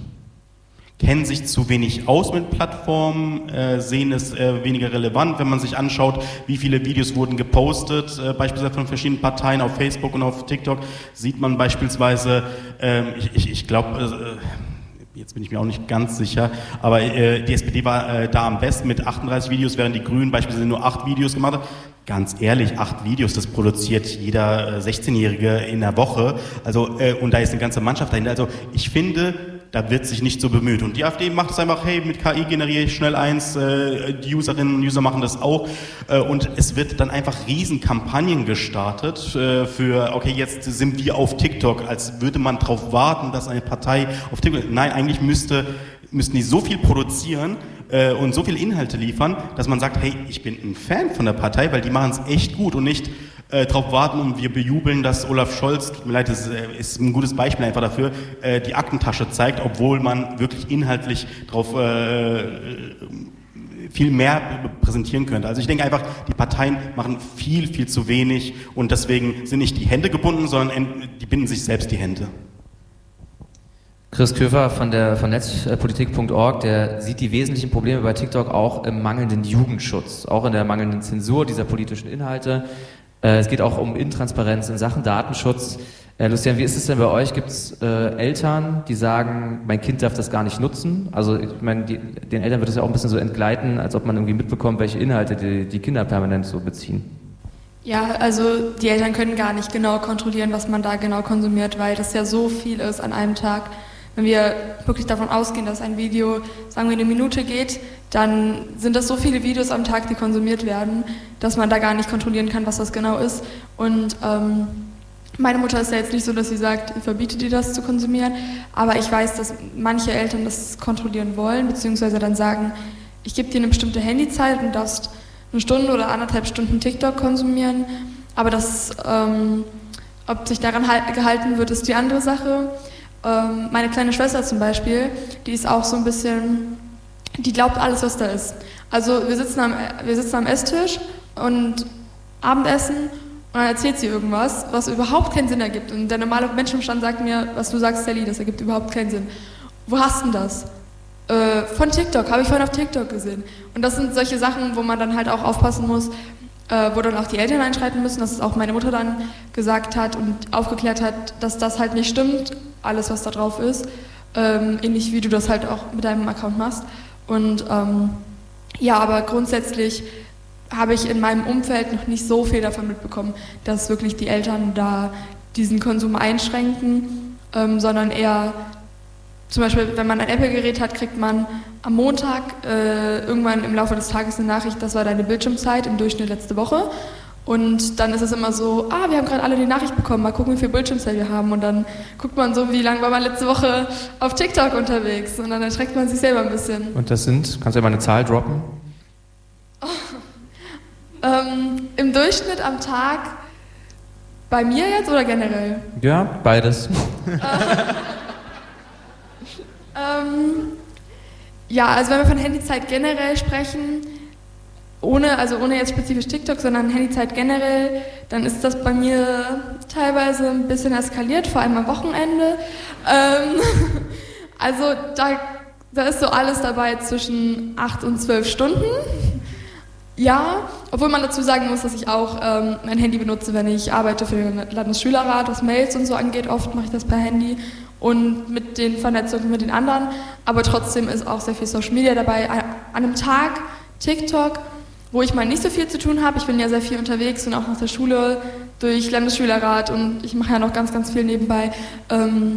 kennen sich zu wenig aus mit Plattformen, äh, sehen es äh, weniger relevant, wenn man sich anschaut, wie viele Videos wurden gepostet, äh, beispielsweise von verschiedenen Parteien auf Facebook und auf TikTok, sieht man beispielsweise, äh, ich, ich, ich glaube, äh, jetzt bin ich mir auch nicht ganz sicher, aber äh, die S P D war äh, da am besten mit achtunddreißig Videos, während die Grünen beispielsweise nur acht Videos gemacht haben. Ganz ehrlich, acht Videos, das produziert jeder äh, sechzehnjährige in der Woche, also äh, und da ist eine ganze Mannschaft dahinter, also ich finde, da wird sich nicht so bemüht. Und die AfD macht es einfach, hey, mit K I generiere ich schnell eins, äh, die Userinnen und User machen das auch. Äh, und es wird dann einfach Riesenkampagnen gestartet äh, für, okay, jetzt sind wir auf TikTok, als würde man darauf warten, dass eine Partei auf TikTok... Nein, eigentlich müsste, müssten die so viel produzieren äh, und so viele Inhalte liefern, dass man sagt, hey, ich bin ein Fan von der Partei, weil die machen es echt gut und nicht... Äh, darauf warten und wir bejubeln, dass Olaf Scholz, tut mir leid, das ist, äh, ist ein gutes Beispiel einfach dafür, äh, die Aktentasche zeigt, obwohl man wirklich inhaltlich darauf äh, viel mehr präsentieren könnte. Also ich denke einfach, die Parteien machen viel, viel zu wenig und deswegen sind nicht die Hände gebunden, sondern die binden sich selbst die Hände. Chris Köfer von der von netzpolitik punkt org, der sieht die wesentlichen Probleme bei TikTok auch im mangelnden Jugendschutz, auch in der mangelnden Zensur dieser politischen Inhalte. Es geht auch um Intransparenz in Sachen Datenschutz. Äh, Lucian, wie ist es denn bei euch? Gibt es äh, Eltern, die sagen, mein Kind darf das gar nicht nutzen? Also ich meine, die, den Eltern wird es ja auch ein bisschen so entgleiten, als ob man irgendwie mitbekommt, welche Inhalte die, die Kinder permanent so beziehen. Ja, also die Eltern können gar nicht genau kontrollieren, was man da genau konsumiert, weil das ja so viel ist an einem Tag. Wenn wir wirklich davon ausgehen, dass ein Video, sagen wir, eine Minute geht, dann sind das so viele Videos am Tag, die konsumiert werden, dass man da gar nicht kontrollieren kann, was das genau ist. Und ähm, meine Mutter ist ja jetzt nicht so, dass sie sagt, ich verbiete dir das zu konsumieren, aber ich weiß, dass manche Eltern das kontrollieren wollen, beziehungsweise dann sagen, ich gebe dir eine bestimmte Handyzeit und darfst eine Stunde oder anderthalb Stunden TikTok konsumieren, aber das, ähm, ob sich daran halt, gehalten wird, ist die andere Sache. Ähm, meine kleine Schwester zum Beispiel, die ist auch so ein bisschen, die glaubt alles, was da ist. Also wir sitzen am, wir sitzen am Esstisch und Abendessen und dann erzählt sie irgendwas, was überhaupt keinen Sinn ergibt. Und der normale Menschenverstand sagt mir, was du sagst, Sally, das ergibt überhaupt keinen Sinn. Wo hast du denn das? Äh, von TikTok, habe ich vorhin auf TikTok gesehen. Und das sind solche Sachen, wo man dann halt auch aufpassen muss, äh, wo dann auch die Eltern einschreiten müssen, dass es auch meine Mutter dann gesagt hat und aufgeklärt hat, dass das halt nicht stimmt, alles, was da drauf ist. Ähm, ähnlich wie du das halt auch mit deinem Account machst. Und ähm, ja, aber grundsätzlich habe ich in meinem Umfeld noch nicht so viel davon mitbekommen, dass wirklich die Eltern da diesen Konsum einschränken, ähm, sondern eher, zum Beispiel, wenn man ein Apple-Gerät hat, kriegt man am Montag äh, irgendwann im Laufe des Tages eine Nachricht, das war deine Bildschirmzeit im Durchschnitt letzte Woche. Und dann ist es immer so, ah, wir haben gerade alle die Nachricht bekommen, mal gucken, wie viel Bildschirmzeit wir haben. Und dann guckt man so, wie lange war man letzte Woche auf TikTok unterwegs. Und dann erschreckt man sich selber ein bisschen. Und das sind, kannst du ja mal eine Zahl droppen? Oh. Ähm, im Durchschnitt am Tag, bei mir jetzt oder generell? Ja, beides. ähm, Ähm, ja, also wenn wir von Handyzeit generell sprechen, ohne, also ohne jetzt spezifisch TikTok, sondern Handyzeit generell, dann ist das bei mir teilweise ein bisschen eskaliert, vor allem am Wochenende. Ähm, also da, da ist so alles dabei zwischen acht und zwölf Stunden. Ja, obwohl man dazu sagen muss, dass ich auch ähm, mein Handy benutze, wenn ich arbeite für den Landesschülerrat, was Mails und so angeht. Oft mache ich das per Handy und mit den Vernetzungen mit den anderen. Aber trotzdem ist auch sehr viel Social Media dabei. An einem Tag TikTok, wo ich mal nicht so viel zu tun habe. Ich bin ja sehr viel unterwegs und auch nach der Schule durch Landesschülerrat und ich mache ja noch ganz, ganz viel nebenbei. Ähm,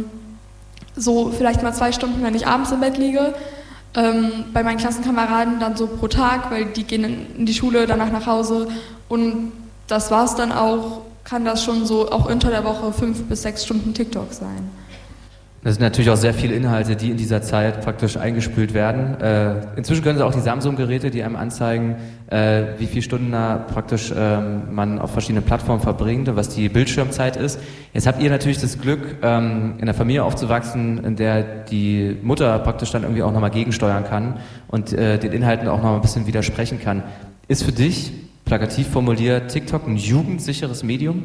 so vielleicht mal zwei Stunden, wenn ich abends im Bett liege. Ähm, bei meinen Klassenkameraden dann so pro Tag, weil die gehen in die Schule, danach nach Hause und das war's dann auch, kann das schon so auch unter der Woche fünf bis sechs Stunden TikTok sein. Das sind natürlich auch sehr viele Inhalte, die in dieser Zeit praktisch eingespült werden. Äh, inzwischen können Sie auch die Samsung-Geräte, die einem anzeigen, äh, wie viele Stunden da praktisch ähm, man auf verschiedenen Plattformen verbringt und was die Bildschirmzeit ist. Jetzt habt ihr natürlich das Glück, ähm, in einer Familie aufzuwachsen, in der die Mutter praktisch dann irgendwie auch nochmal gegensteuern kann und äh, den Inhalten auch nochmal ein bisschen widersprechen kann. Ist für dich, plakativ formuliert, TikTok ein jugendsicheres Medium?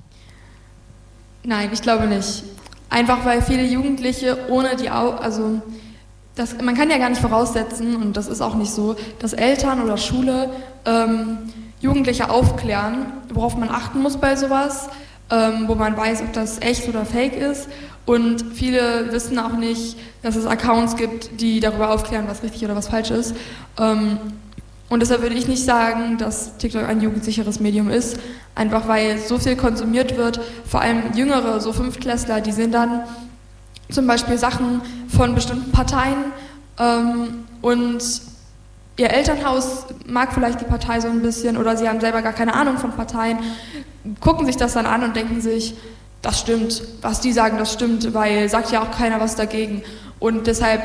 Nein, ich glaube nicht. Einfach weil viele Jugendliche ohne die Au also das, man kann ja gar nicht voraussetzen, und das ist auch nicht so, dass Eltern oder Schule ähm, Jugendliche aufklären, worauf man achten muss bei sowas, ähm, wo man weiß, ob das echt oder fake ist. Und viele wissen auch nicht, dass es Accounts gibt, die darüber aufklären, was richtig oder was falsch ist. Ähm, Und deshalb würde ich nicht sagen, dass TikTok ein jugendsicheres Medium ist, einfach weil so viel konsumiert wird, vor allem Jüngere, so Fünftklässler, die sehen dann zum Beispiel Sachen von bestimmten Parteien ähm, und ihr Elternhaus mag vielleicht die Partei so ein bisschen oder sie haben selber gar keine Ahnung von Parteien, gucken sich das dann an und denken sich, das stimmt, was die sagen, das stimmt, weil sagt ja auch keiner was dagegen. Und deshalb,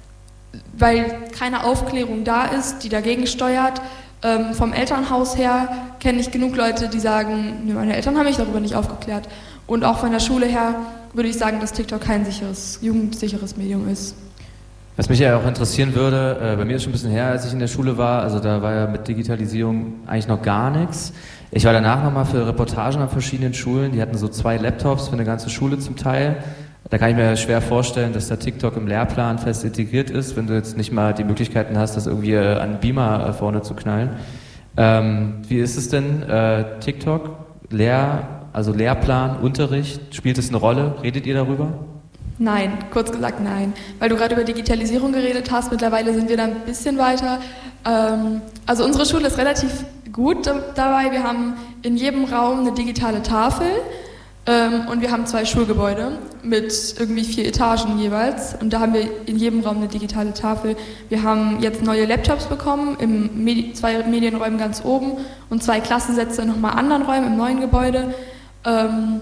weil keine Aufklärung da ist, die dagegen steuert. Ähm, vom Elternhaus her kenne ich genug Leute, die sagen, nee, meine Eltern haben mich darüber nicht aufgeklärt. Und auch von der Schule her würde ich sagen, dass TikTok kein sicheres, jugendsicheres Medium ist. Was mich ja auch interessieren würde, äh, bei mir ist schon ein bisschen her, als ich in der Schule war, also da war ja mit Digitalisierung eigentlich noch gar nichts. Ich war danach nochmal für Reportagen an verschiedenen Schulen, die hatten so zwei Laptops für eine ganze Schule zum Teil. Da kann ich mir schwer vorstellen, dass da TikTok im Lehrplan fest integriert ist, wenn du jetzt nicht mal die Möglichkeiten hast, das irgendwie an einen Beamer vorne zu knallen. Ähm, wie ist es denn, äh, TikTok, Lehr, also Lehrplan, Unterricht, spielt es eine Rolle? Redet ihr darüber? Nein, kurz gesagt nein. Weil du gerade über Digitalisierung geredet hast, mittlerweile sind wir da ein bisschen weiter. Ähm, also unsere Schule ist relativ gut dabei. Wir haben in jedem Raum eine digitale Tafel. Ähm, und wir haben zwei Schulgebäude mit irgendwie vier Etagen jeweils und da haben wir in jedem Raum eine digitale Tafel. Wir haben jetzt neue Laptops bekommen, im Medi- zwei Medienräumen ganz oben und zwei Klassensätze in nochmal anderen Räumen im neuen Gebäude. Ähm,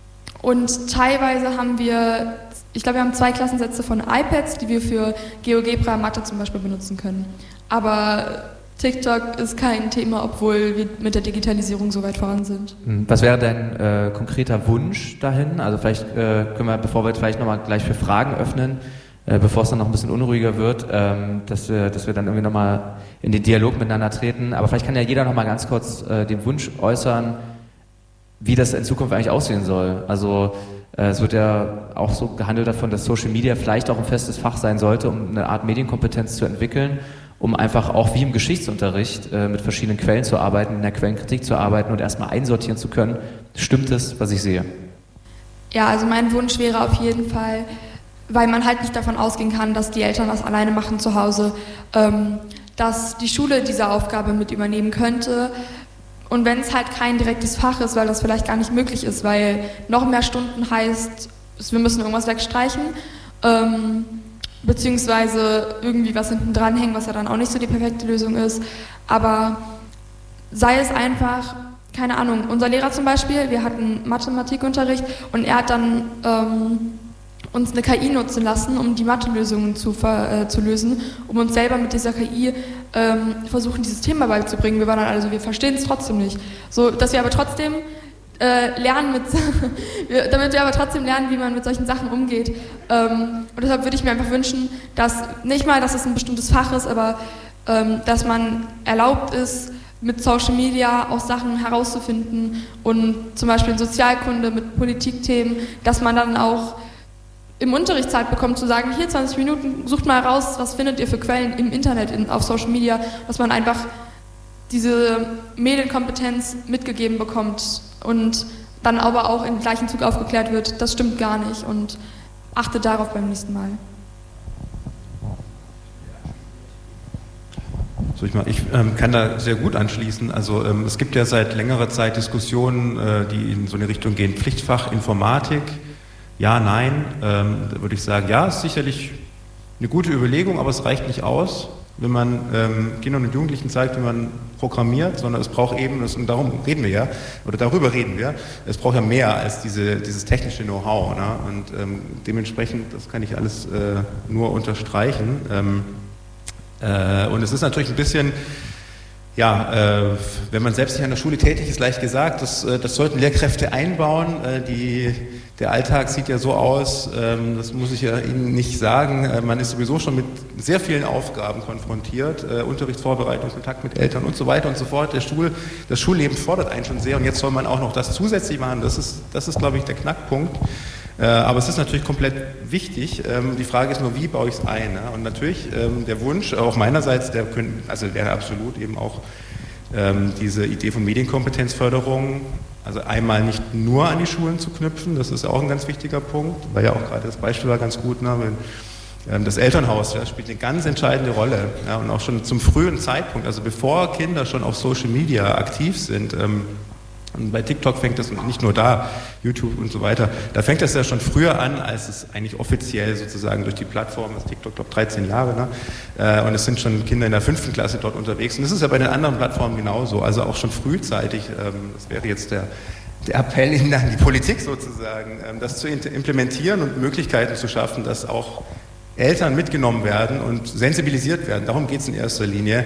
und teilweise haben wir, ich glaube wir haben zwei Klassensätze von iPads, die wir für GeoGebra, Mathe zum Beispiel benutzen können. Aber TikTok ist kein Thema, obwohl wir mit der Digitalisierung so weit voran sind. Was wäre dein äh, konkreter Wunsch dahin? Also vielleicht äh, können wir, bevor wir jetzt vielleicht nochmal gleich für Fragen öffnen, äh, bevor es dann noch ein bisschen unruhiger wird, ähm, dass, wir, dass wir dann irgendwie nochmal in den Dialog miteinander treten. Aber vielleicht kann ja jeder nochmal ganz kurz äh, den Wunsch äußern, wie das in Zukunft eigentlich aussehen soll. Also äh, es wird ja auch so gehandelt davon, dass Social Media vielleicht auch ein festes Fach sein sollte, um eine Art Medienkompetenz zu entwickeln, um einfach auch wie im Geschichtsunterricht äh, mit verschiedenen Quellen zu arbeiten, in der Quellenkritik zu arbeiten und erstmal einsortieren zu können, stimmt es, was ich sehe? Ja, also mein Wunsch wäre auf jeden Fall, weil man halt nicht davon ausgehen kann, dass die Eltern das alleine machen zu Hause, ähm, dass die Schule diese Aufgabe mit übernehmen könnte. Und wenn es halt kein direktes Fach ist, weil das vielleicht gar nicht möglich ist, weil noch mehr Stunden heißt, wir müssen irgendwas wegstreichen, ähm, beziehungsweise irgendwie was hinten dranhängen, was ja dann auch nicht so die perfekte Lösung ist. Aber sei es einfach, keine Ahnung, unser Lehrer zum Beispiel, wir hatten Mathematikunterricht und er hat dann ähm, uns eine K I nutzen lassen, um die Mathelösungen zu, äh, zu lösen, um uns selber mit dieser K I ähm, versuchen, dieses Thema beizubringen. Wir waren dann also, wir verstehen es trotzdem nicht. So, dass wir aber trotzdem äh, lernen mit, damit wir aber trotzdem lernen, wie man mit solchen Sachen umgeht. Ähm, und deshalb würde ich mir einfach wünschen, dass nicht mal, dass es ein bestimmtes Fach ist, aber ähm, dass man erlaubt ist, mit Social Media auch Sachen herauszufinden und zum Beispiel in Sozialkunde mit Politikthemen, dass man dann auch im Unterricht Zeit bekommt zu sagen, hier zwanzig Minuten, sucht mal raus, was findet ihr für Quellen im Internet, in, auf Social Media, dass man einfach diese Medienkompetenz mitgegeben bekommt und dann aber auch im gleichen Zug aufgeklärt wird, das stimmt gar nicht und achtet darauf beim nächsten Mal. So, ich, mal, ich ähm, kann da sehr gut anschließen. Also ähm, es gibt ja seit längerer Zeit Diskussionen, äh, die in so eine Richtung gehen. Pflichtfach Informatik, ja, nein. Ähm, da würde ich sagen, ja, ist sicherlich eine gute Überlegung, aber es reicht nicht aus, wenn man ähm, Kindern und Jugendlichen zeigt, wie man programmiert, sondern es braucht eben, und darum reden wir ja, oder darüber reden wir, es braucht ja mehr als diese, dieses technische Know-how. Ne? Und ähm, dementsprechend, das kann ich alles äh, nur unterstreichen. Ähm, Äh, und es ist natürlich ein bisschen, ja, äh, wenn man selbst nicht an der Schule tätig ist, leicht gesagt, das, äh, das sollten Lehrkräfte einbauen. Äh, die, der Alltag sieht ja so aus, ähm, das muss ich ja Ihnen nicht sagen, äh, man ist sowieso schon mit sehr vielen Aufgaben konfrontiert, äh, Unterrichtsvorbereitung, Kontakt mit Eltern und so weiter und so fort. Der Schul, das Schulleben fordert einen schon sehr und jetzt soll man auch noch das zusätzlich machen. Das ist, das ist glaube ich, der Knackpunkt. Aber es ist natürlich komplett wichtig. Die Frage ist nur, wie baue ich es ein? Und natürlich der Wunsch, auch meinerseits, der können, also wäre absolut eben auch diese Idee von Medienkompetenzförderung, also einmal nicht nur an die Schulen zu knüpfen, das ist auch ein ganz wichtiger Punkt, weil ja auch gerade das Beispiel war ganz gut, ne, wenn das Elternhaus, ja, spielt eine ganz entscheidende Rolle, ja, und auch schon zum frühen Zeitpunkt, also bevor Kinder schon auf Social Media aktiv sind. Und bei TikTok fängt das, nicht nur da, YouTube und so weiter, da fängt das ja schon früher an, als es eigentlich offiziell sozusagen durch die Plattform, das TikTok, glaube dreizehn Jahre, ne? Und es sind schon Kinder in der fünften Klasse dort unterwegs. Und das ist ja bei den anderen Plattformen genauso, also auch schon frühzeitig, das wäre jetzt der, der Appell in die Politik sozusagen, das zu implementieren und Möglichkeiten zu schaffen, dass auch Eltern mitgenommen werden und sensibilisiert werden. Darum geht es in erster Linie.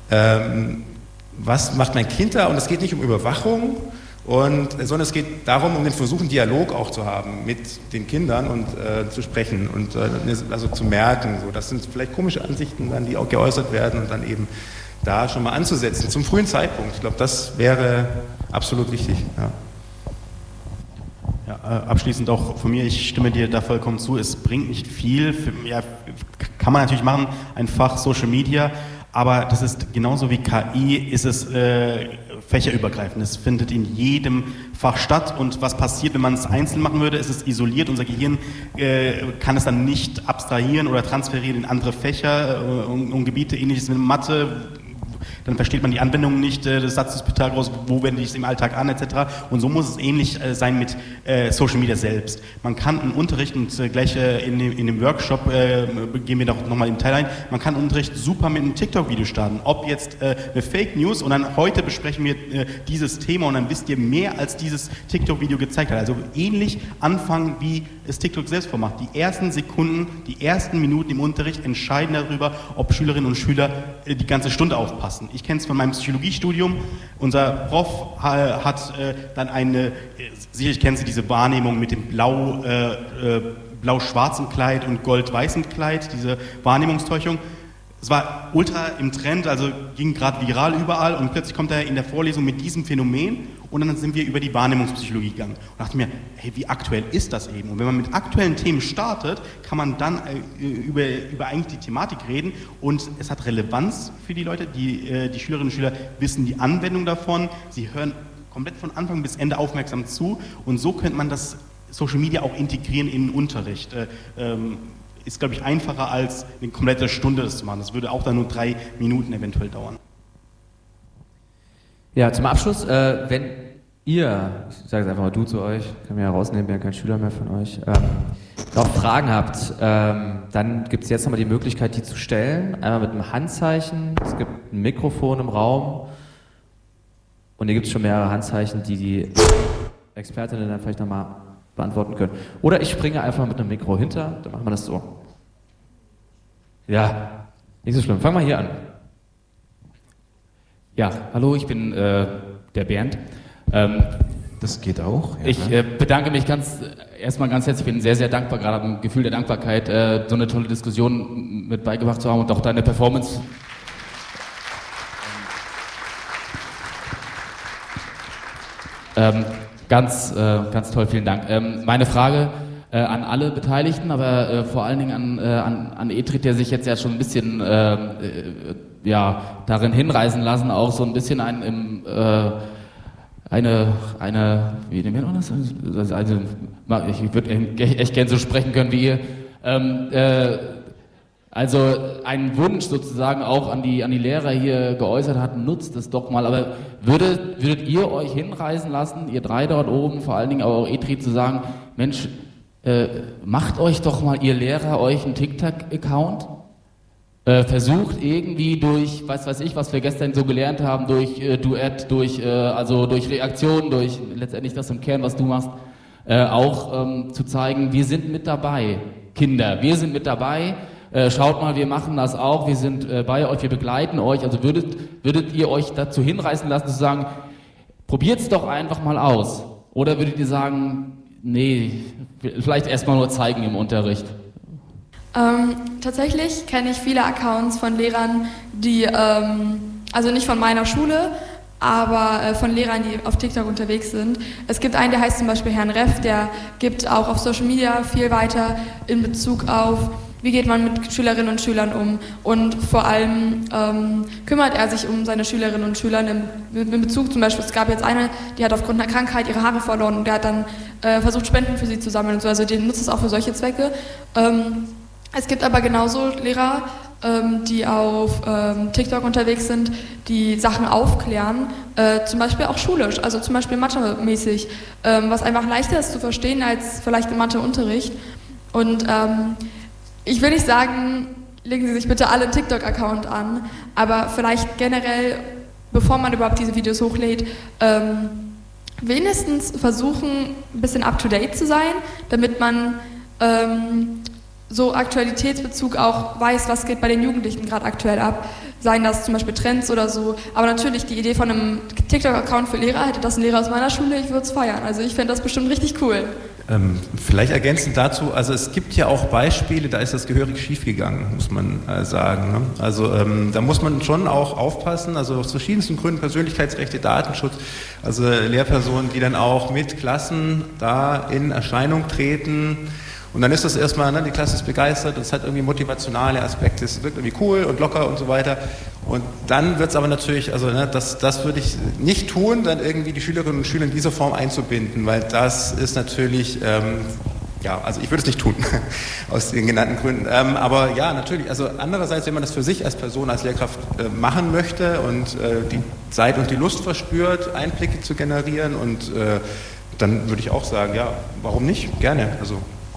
Was macht mein Kind da? Und es geht nicht um Überwachung, und, sondern es geht darum, um den Versuch, einen Dialog auch zu haben mit den Kindern und äh, zu sprechen und äh, also zu merken. So, das sind vielleicht komische Ansichten, dann, die auch geäußert werden und dann eben da schon mal anzusetzen, zum frühen Zeitpunkt. Ich glaube, das wäre absolut wichtig. Ja. Ja, abschließend auch von mir, ich stimme dir da vollkommen zu, es bringt nicht viel, für, ja, kann man natürlich machen, ein Fach Social Media, aber das ist genauso wie K I, ist es äh, fächerübergreifend. Es findet in jedem Fach statt und was passiert, wenn man es einzeln machen würde, ist es isoliert. Unser Gehirn äh, kann es dann nicht abstrahieren oder transferieren in andere Fächer äh, und, und Gebiete, ähnliches mit Mathe. Dann versteht man die Anwendung nicht äh, des Satzes Pythagoras, wo wende ich es im Alltag an, et cetera. Und so muss es ähnlich äh, sein mit äh, Social Media selbst. Man kann einen Unterricht, und äh, gleich äh, in, dem, in dem Workshop äh, gehen wir da nochmal im Teil ein, man kann Unterricht super mit einem TikTok-Video starten. Ob jetzt äh, eine Fake News, und dann heute besprechen wir äh, dieses Thema und dann wisst ihr mehr, als dieses TikTok-Video gezeigt hat. Also ähnlich anfangen, wie es TikTok selbst vormacht. Die ersten Sekunden, die ersten Minuten im Unterricht entscheiden darüber, ob Schülerinnen und Schüler äh, die ganze Stunde aufpassen. Ich kenne es von meinem Psychologiestudium. Unser Prof hat äh, dann eine, äh, sicherlich kennen Sie diese Wahrnehmung mit dem blau, äh, äh, blau-schwarzen Kleid und gold-weißen Kleid, diese Wahrnehmungstäuschung. Es war ultra im Trend, also ging gerade viral überall und plötzlich kommt er in der Vorlesung mit diesem Phänomen und dann sind wir über die Wahrnehmungspsychologie gegangen und dachte mir, hey, wie aktuell ist das eben? Und wenn man mit aktuellen Themen startet, kann man dann äh, über, über eigentlich die Thematik reden und es hat Relevanz für die Leute, die, äh, die Schülerinnen und Schüler wissen die Anwendung davon, sie hören komplett von Anfang bis Ende aufmerksam zu und so könnte man das Social Media auch integrieren in den Unterricht. Äh, ähm, ist, glaube ich, einfacher als eine komplette Stunde das zu machen. Das würde auch dann nur drei Minuten eventuell dauern. Ja, zum Abschluss, äh, wenn ihr, ich sage es einfach mal du zu euch, kann mir ja rausnehmen, bin ja kein Schüler mehr von euch, ähm, noch Fragen habt, ähm, dann gibt es jetzt nochmal die Möglichkeit, die zu stellen. Einmal mit einem Handzeichen, es gibt ein Mikrofon im Raum und hier gibt es schon mehrere Handzeichen, die die Expertinnen dann vielleicht nochmal beantworten können. Oder ich springe einfach mit einem Mikro hinter, dann machen wir das so. Ja, nicht so schlimm. Fangen wir hier an. Ja, hallo, ich bin äh, der Bernd. Ähm, Das geht auch. Ja. Ich äh, bedanke mich ganz erstmal ganz herzlich. Ich bin sehr, sehr dankbar, gerade ein Gefühl der Dankbarkeit, äh, so eine tolle Diskussion mit beigebracht zu haben und auch deine Performance. Ähm, ganz, äh, ganz toll, vielen Dank. Ähm, meine Frage äh, an alle Beteiligten, aber äh, vor allen Dingen an, äh, an, an Etrit, der sich jetzt ja schon ein bisschen äh, äh, ja, darin hinreißen lassen, auch so ein bisschen ein, im, äh, eine, eine, wie nennt man das? Also, ich würde echt gerne so sprechen können wie ihr. Ähm, äh, also einen Wunsch sozusagen auch an die, an die Lehrer hier geäußert hat, nutzt es doch mal. Aber würdet, würdet ihr euch hinreißen lassen, ihr drei dort oben, vor allen Dingen aber auch Etrit, zu sagen, Mensch, äh, macht euch doch mal, ihr Lehrer, euch einen TikTok-Account? Äh, versucht irgendwie durch, weiß weiß ich, was wir gestern so gelernt haben, durch äh, Duett, durch, äh, also durch Reaktion, durch letztendlich das im Kern, was du machst, äh, auch ähm, zu zeigen, wir sind mit dabei, Kinder, wir sind mit dabei, äh, schaut mal, wir machen das auch, wir sind äh, bei euch, wir begleiten euch, also würdet, würdet ihr euch dazu hinreißen lassen, zu sagen, probiert's doch einfach mal aus, oder würdet ihr sagen, nee, vielleicht erstmal nur zeigen im Unterricht? Ähm, tatsächlich kenne ich viele Accounts von Lehrern, die, ähm, also nicht von meiner Schule, aber äh, von Lehrern, die auf TikTok unterwegs sind. Es gibt einen, der heißt zum Beispiel Herrn Reff, der gibt auch auf Social Media viel weiter in Bezug auf, wie geht man mit Schülerinnen und Schülern um, und vor allem ähm, kümmert er sich um seine Schülerinnen und Schüler in, in Bezug, zum Beispiel, es gab jetzt eine, die hat aufgrund einer Krankheit ihre Haare verloren und der hat dann äh, versucht, Spenden für sie zu sammeln und so, also den nutzt es auch für solche Zwecke. Ähm, Es gibt aber genauso Lehrer, ähm, die auf ähm, TikTok unterwegs sind, die Sachen aufklären, äh, zum Beispiel auch schulisch, also zum Beispiel Mathe-mäßig, ähm, was einfach leichter ist zu verstehen als vielleicht im Matheunterricht. Und ähm, ich will nicht sagen, legen Sie sich bitte alle einen TikTok-Account an, aber vielleicht generell, bevor man überhaupt diese Videos hochlädt, ähm, wenigstens versuchen, ein bisschen up-to-date zu sein, damit man ähm, so Aktualitätsbezug auch weiß, was geht bei den Jugendlichen gerade aktuell ab. Seien das zum Beispiel Trends oder so. Aber natürlich die Idee von einem TikTok-Account für Lehrer, hätte das ein Lehrer aus meiner Schule, ich würde es feiern. Also ich fände das bestimmt richtig cool. Ähm, vielleicht ergänzend dazu, also es gibt ja auch Beispiele, da ist das gehörig schiefgegangen, muss man äh, sagen. Ne? Also ähm, da muss man schon auch aufpassen, also aus verschiedensten Gründen, Persönlichkeitsrechte, Datenschutz, also Lehrpersonen, die dann auch mit Klassen da in Erscheinung treten. Und dann ist das erstmal, ne, die Klasse ist begeistert, das hat irgendwie motivationale Aspekte, es wirkt irgendwie cool und locker und so weiter. Und dann wird es aber natürlich, also ne, das, das würde ich nicht tun, dann irgendwie die Schülerinnen und Schüler in dieser Form einzubinden, weil das ist natürlich, ähm, ja, also ich würde es nicht tun, aus den genannten Gründen. Ähm, aber ja, natürlich, also andererseits, wenn man das für sich als Person, als Lehrkraft äh, machen möchte und äh, die Zeit und die Lust verspürt, Einblicke zu generieren, und äh, dann würde ich auch sagen, ja, warum nicht? Gerne, also.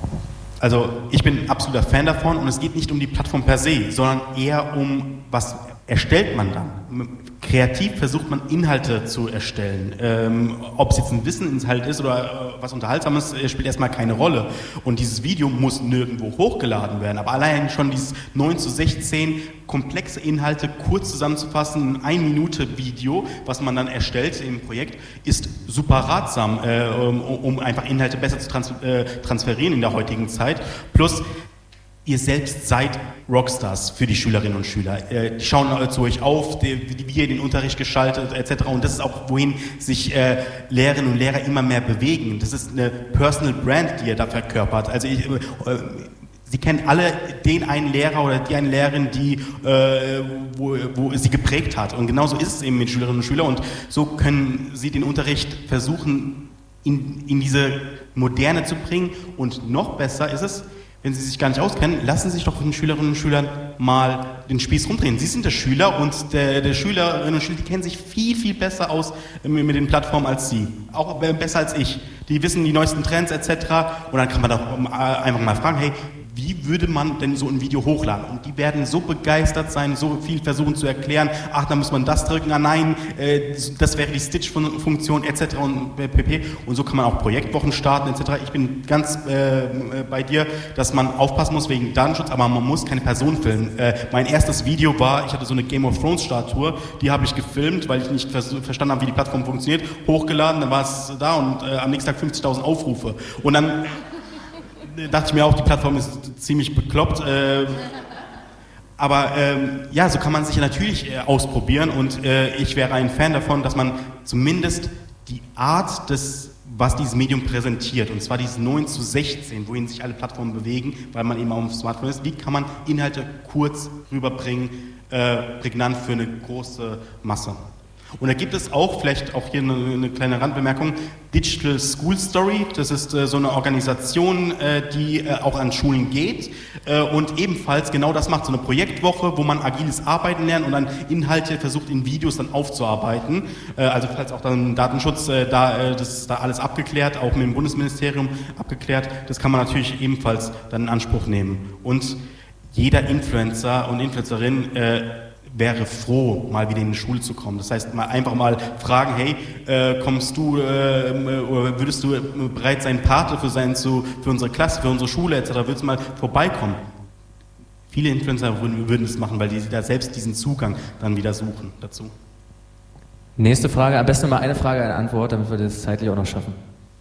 Also ich bin absoluter Fan davon, und es geht nicht um die Plattform per se, sondern eher um, was erstellt man dann. Kreativ versucht man Inhalte zu erstellen. Ähm, ob es jetzt ein Wissensinhalt ist oder äh, was Unterhaltsames, äh, spielt erstmal keine Rolle. Und dieses Video muss nirgendwo hochgeladen werden. Aber allein schon dieses neun zu sechzehn komplexe Inhalte kurz zusammenzufassen, ein eine Minute Video, was man dann erstellt im Projekt, ist super ratsam, äh, um, um einfach Inhalte besser zu trans äh, transferieren in der heutigen Zeit. Plus, ihr selbst seid Rockstars für die Schülerinnen und Schüler. Die schauen zu euch auf, die, wie ihr den Unterricht gestaltet, et cetera. Und das ist auch, wohin sich äh, Lehrerinnen und Lehrer immer mehr bewegen. Das ist eine Personal Brand, die ihr da verkörpert. Also ich, äh, Sie kennen alle den einen Lehrer oder die eine Lehrerin, die, äh, wo, wo sie geprägt hat. Und genauso ist es eben mit Schülerinnen und Schülern. Und so können Sie den Unterricht versuchen, in, in diese Moderne zu bringen. Und noch besser ist es, wenn Sie sich gar nicht auskennen, lassen Sie sich doch von den Schülerinnen und Schülern mal den Spieß rumdrehen. Sie sind der Schüler, und der, der Schülerinnen und Schüler, die kennen sich viel, viel besser aus mit, mit den Plattformen als Sie. Auch besser als ich. Die wissen die neuesten Trends et cetera. Und dann kann man doch einfach mal fragen, hey, wie würde man denn so ein Video hochladen? Und die werden so begeistert sein, so viel versuchen zu erklären, ach, da muss man das drücken, ah nein, äh, das wäre die Stitch-Funktion et cetera und pp. Und so kann man auch Projektwochen starten et cetera. Ich bin ganz äh, bei dir, dass man aufpassen muss wegen Datenschutz, aber man muss keine Person filmen. Äh, mein erstes Video war, ich hatte so eine Game of Thrones Statue, die habe ich gefilmt, weil ich nicht vers- verstanden habe, wie die Plattform funktioniert, hochgeladen, dann war es da und äh, am nächsten Tag fünfzigtausend Aufrufe. Und dann dachte ich mir auch, die Plattform ist ziemlich bekloppt. Äh, aber ähm, ja, so kann man sich natürlich äh, ausprobieren und äh, ich wäre ein Fan davon, dass man zumindest die Art des, was dieses Medium präsentiert, und zwar dieses neun zu sechzehn, wohin sich alle Plattformen bewegen, weil man eben auf dem Smartphone ist, wie kann man Inhalte kurz rüberbringen, äh, prägnant für eine große Masse. Und da gibt es auch, vielleicht auch hier eine, eine kleine Randbemerkung, Digital School Story, das ist äh, so eine Organisation, äh, die äh, auch an Schulen geht äh, und ebenfalls genau das macht, so eine Projektwoche, wo man agiles Arbeiten lernt und dann Inhalte versucht in Videos dann aufzuarbeiten, äh, also falls auch dann Datenschutz, äh, da, äh, das ist da alles abgeklärt, auch mit dem Bundesministerium abgeklärt, das kann man natürlich ebenfalls dann in Anspruch nehmen. Und jeder Influencer und Influencerin äh, wäre froh, mal wieder in die Schule zu kommen. Das heißt, mal einfach mal fragen, hey, äh, kommst du, äh, oder würdest du bereit sein, Pate für sein zu, für unsere Klasse, für unsere Schule et cetera, würdest du mal vorbeikommen? Viele Influencer würden, würden das machen, weil die da selbst diesen Zugang dann wieder suchen dazu. Nächste Frage, am besten mal eine Frage, eine Antwort, damit wir das zeitlich auch noch schaffen.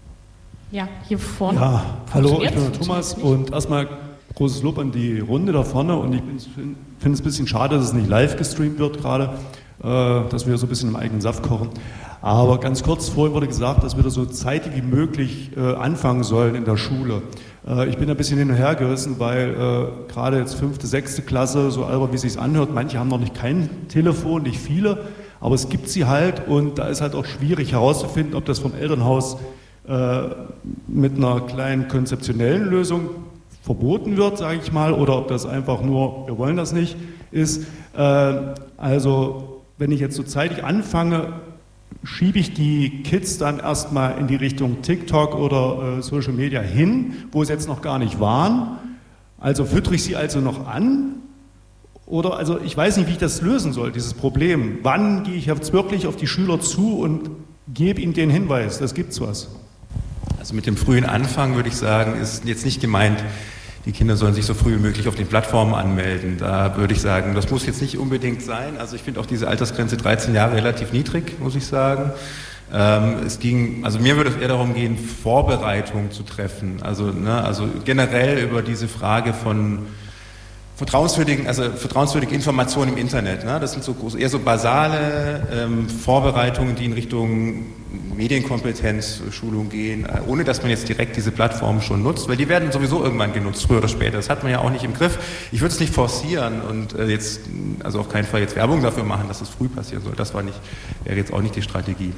Ja, hier vorne. Ja, hallo, ich bin der Thomas und erstmal großes Lob an die Runde da vorne und ich finde es ein bisschen schade, dass es nicht live gestreamt wird gerade, äh, dass wir so ein bisschen im eigenen Saft kochen. Aber ganz kurz, vorhin wurde gesagt, dass wir da so zeitig wie möglich äh, anfangen sollen in der Schule. Äh, ich bin ein bisschen hin und her gerissen, weil äh, gerade jetzt fünfte, sechste Klasse, so albern wie es sich anhört, manche haben noch nicht kein Telefon, nicht viele, aber es gibt sie halt und da ist halt auch schwierig herauszufinden, ob das vom Elternhaus äh, mit einer kleinen konzeptionellen Lösung verboten wird, sage ich mal, oder ob das einfach nur, wir wollen das nicht, ist. Äh, also, wenn ich jetzt so zeitig anfange, schiebe ich die Kids dann erstmal in die Richtung TikTok oder äh, Social Media hin, wo sie jetzt noch gar nicht waren. Also füttere ich sie also noch an? Oder, also ich weiß nicht, wie ich das lösen soll, dieses Problem. Wann gehe ich jetzt wirklich auf die Schüler zu und gebe ihnen den Hinweis, das gibt's was? Also mit dem frühen Anfang würde ich sagen, ist jetzt nicht gemeint, die Kinder sollen sich so früh wie möglich auf den Plattformen anmelden. Da würde ich sagen, das muss jetzt nicht unbedingt sein. Also ich finde auch diese Altersgrenze dreizehn Jahre relativ niedrig, muss ich sagen. Ähm, es ging, also mir würde es eher darum gehen, Vorbereitung zu treffen. Also, ne, also generell über diese Frage von vertrauenswürdigen, also vertrauenswürdige Informationen im Internet. Ne? Das sind so eher so basale ähm, Vorbereitungen, die in Richtung Medienkompetenz, Schulung gehen, äh, ohne dass man jetzt direkt diese Plattformen schon nutzt, weil die werden sowieso irgendwann genutzt, früher oder später. Das hat man ja auch nicht im Griff. Ich würde es nicht forcieren und äh, jetzt, also auf keinen Fall jetzt Werbung dafür machen, dass es früh passieren soll. Das war nicht, wäre jetzt auch nicht die Strategie.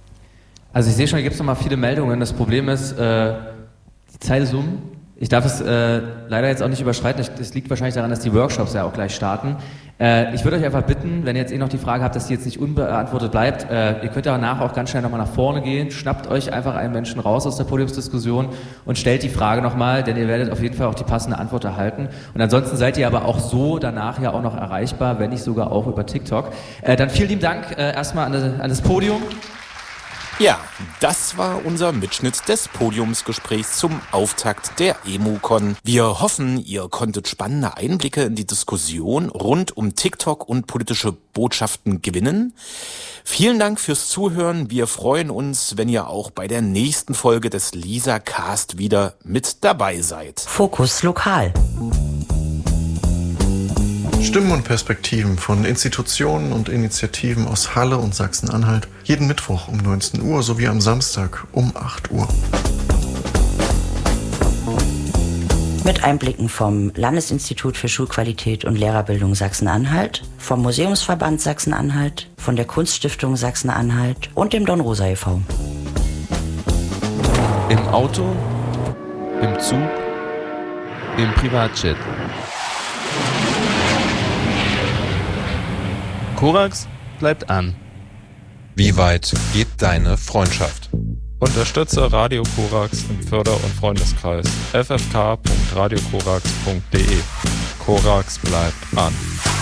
Also ich sehe schon, hier gibt es nochmal viele Meldungen. Das Problem ist, äh, die Zeit ist um. Ich darf es äh, leider jetzt auch nicht überschreiten. Das liegt wahrscheinlich daran, dass die Workshops ja auch gleich starten. Äh, ich würde euch einfach bitten, wenn ihr jetzt eh noch die Frage habt, dass die jetzt nicht unbeantwortet bleibt, äh, ihr könnt danach auch ganz schnell nochmal nach vorne gehen, schnappt euch einfach einen Menschen raus aus der Podiumsdiskussion und stellt die Frage nochmal, denn ihr werdet auf jeden Fall auch die passende Antwort erhalten. Und ansonsten seid ihr aber auch so danach ja auch noch erreichbar, wenn nicht sogar auch über TikTok. Äh, dann vielen lieben Dank äh, erstmal an, an das Podium. Ja, das war unser Mitschnitt des Podiumsgesprächs zum Auftakt der EmuCon. Wir hoffen, ihr konntet spannende Einblicke in die Diskussion rund um TikTok und politische Botschaften gewinnen. Vielen Dank fürs Zuhören. Wir freuen uns, wenn ihr auch bei der nächsten Folge des LisaCast wieder mit dabei seid. Fokus Lokal. Stimmen und Perspektiven von Institutionen und Initiativen aus Halle und Sachsen-Anhalt jeden Mittwoch um neunzehn Uhr sowie am Samstag um acht Uhr. Mit Einblicken vom Landesinstitut für Schulqualität und Lehrerbildung Sachsen-Anhalt, vom Museumsverband Sachsen-Anhalt, von der Kunststiftung Sachsen-Anhalt und dem Dornrosa e V Im Auto, im Zug, im Privatjet. Korax bleibt an. Wie weit geht deine Freundschaft? Unterstütze Radio Korax im Förder- und Freundeskreis f f k punkt radio korax punkt d e. Korax bleibt an.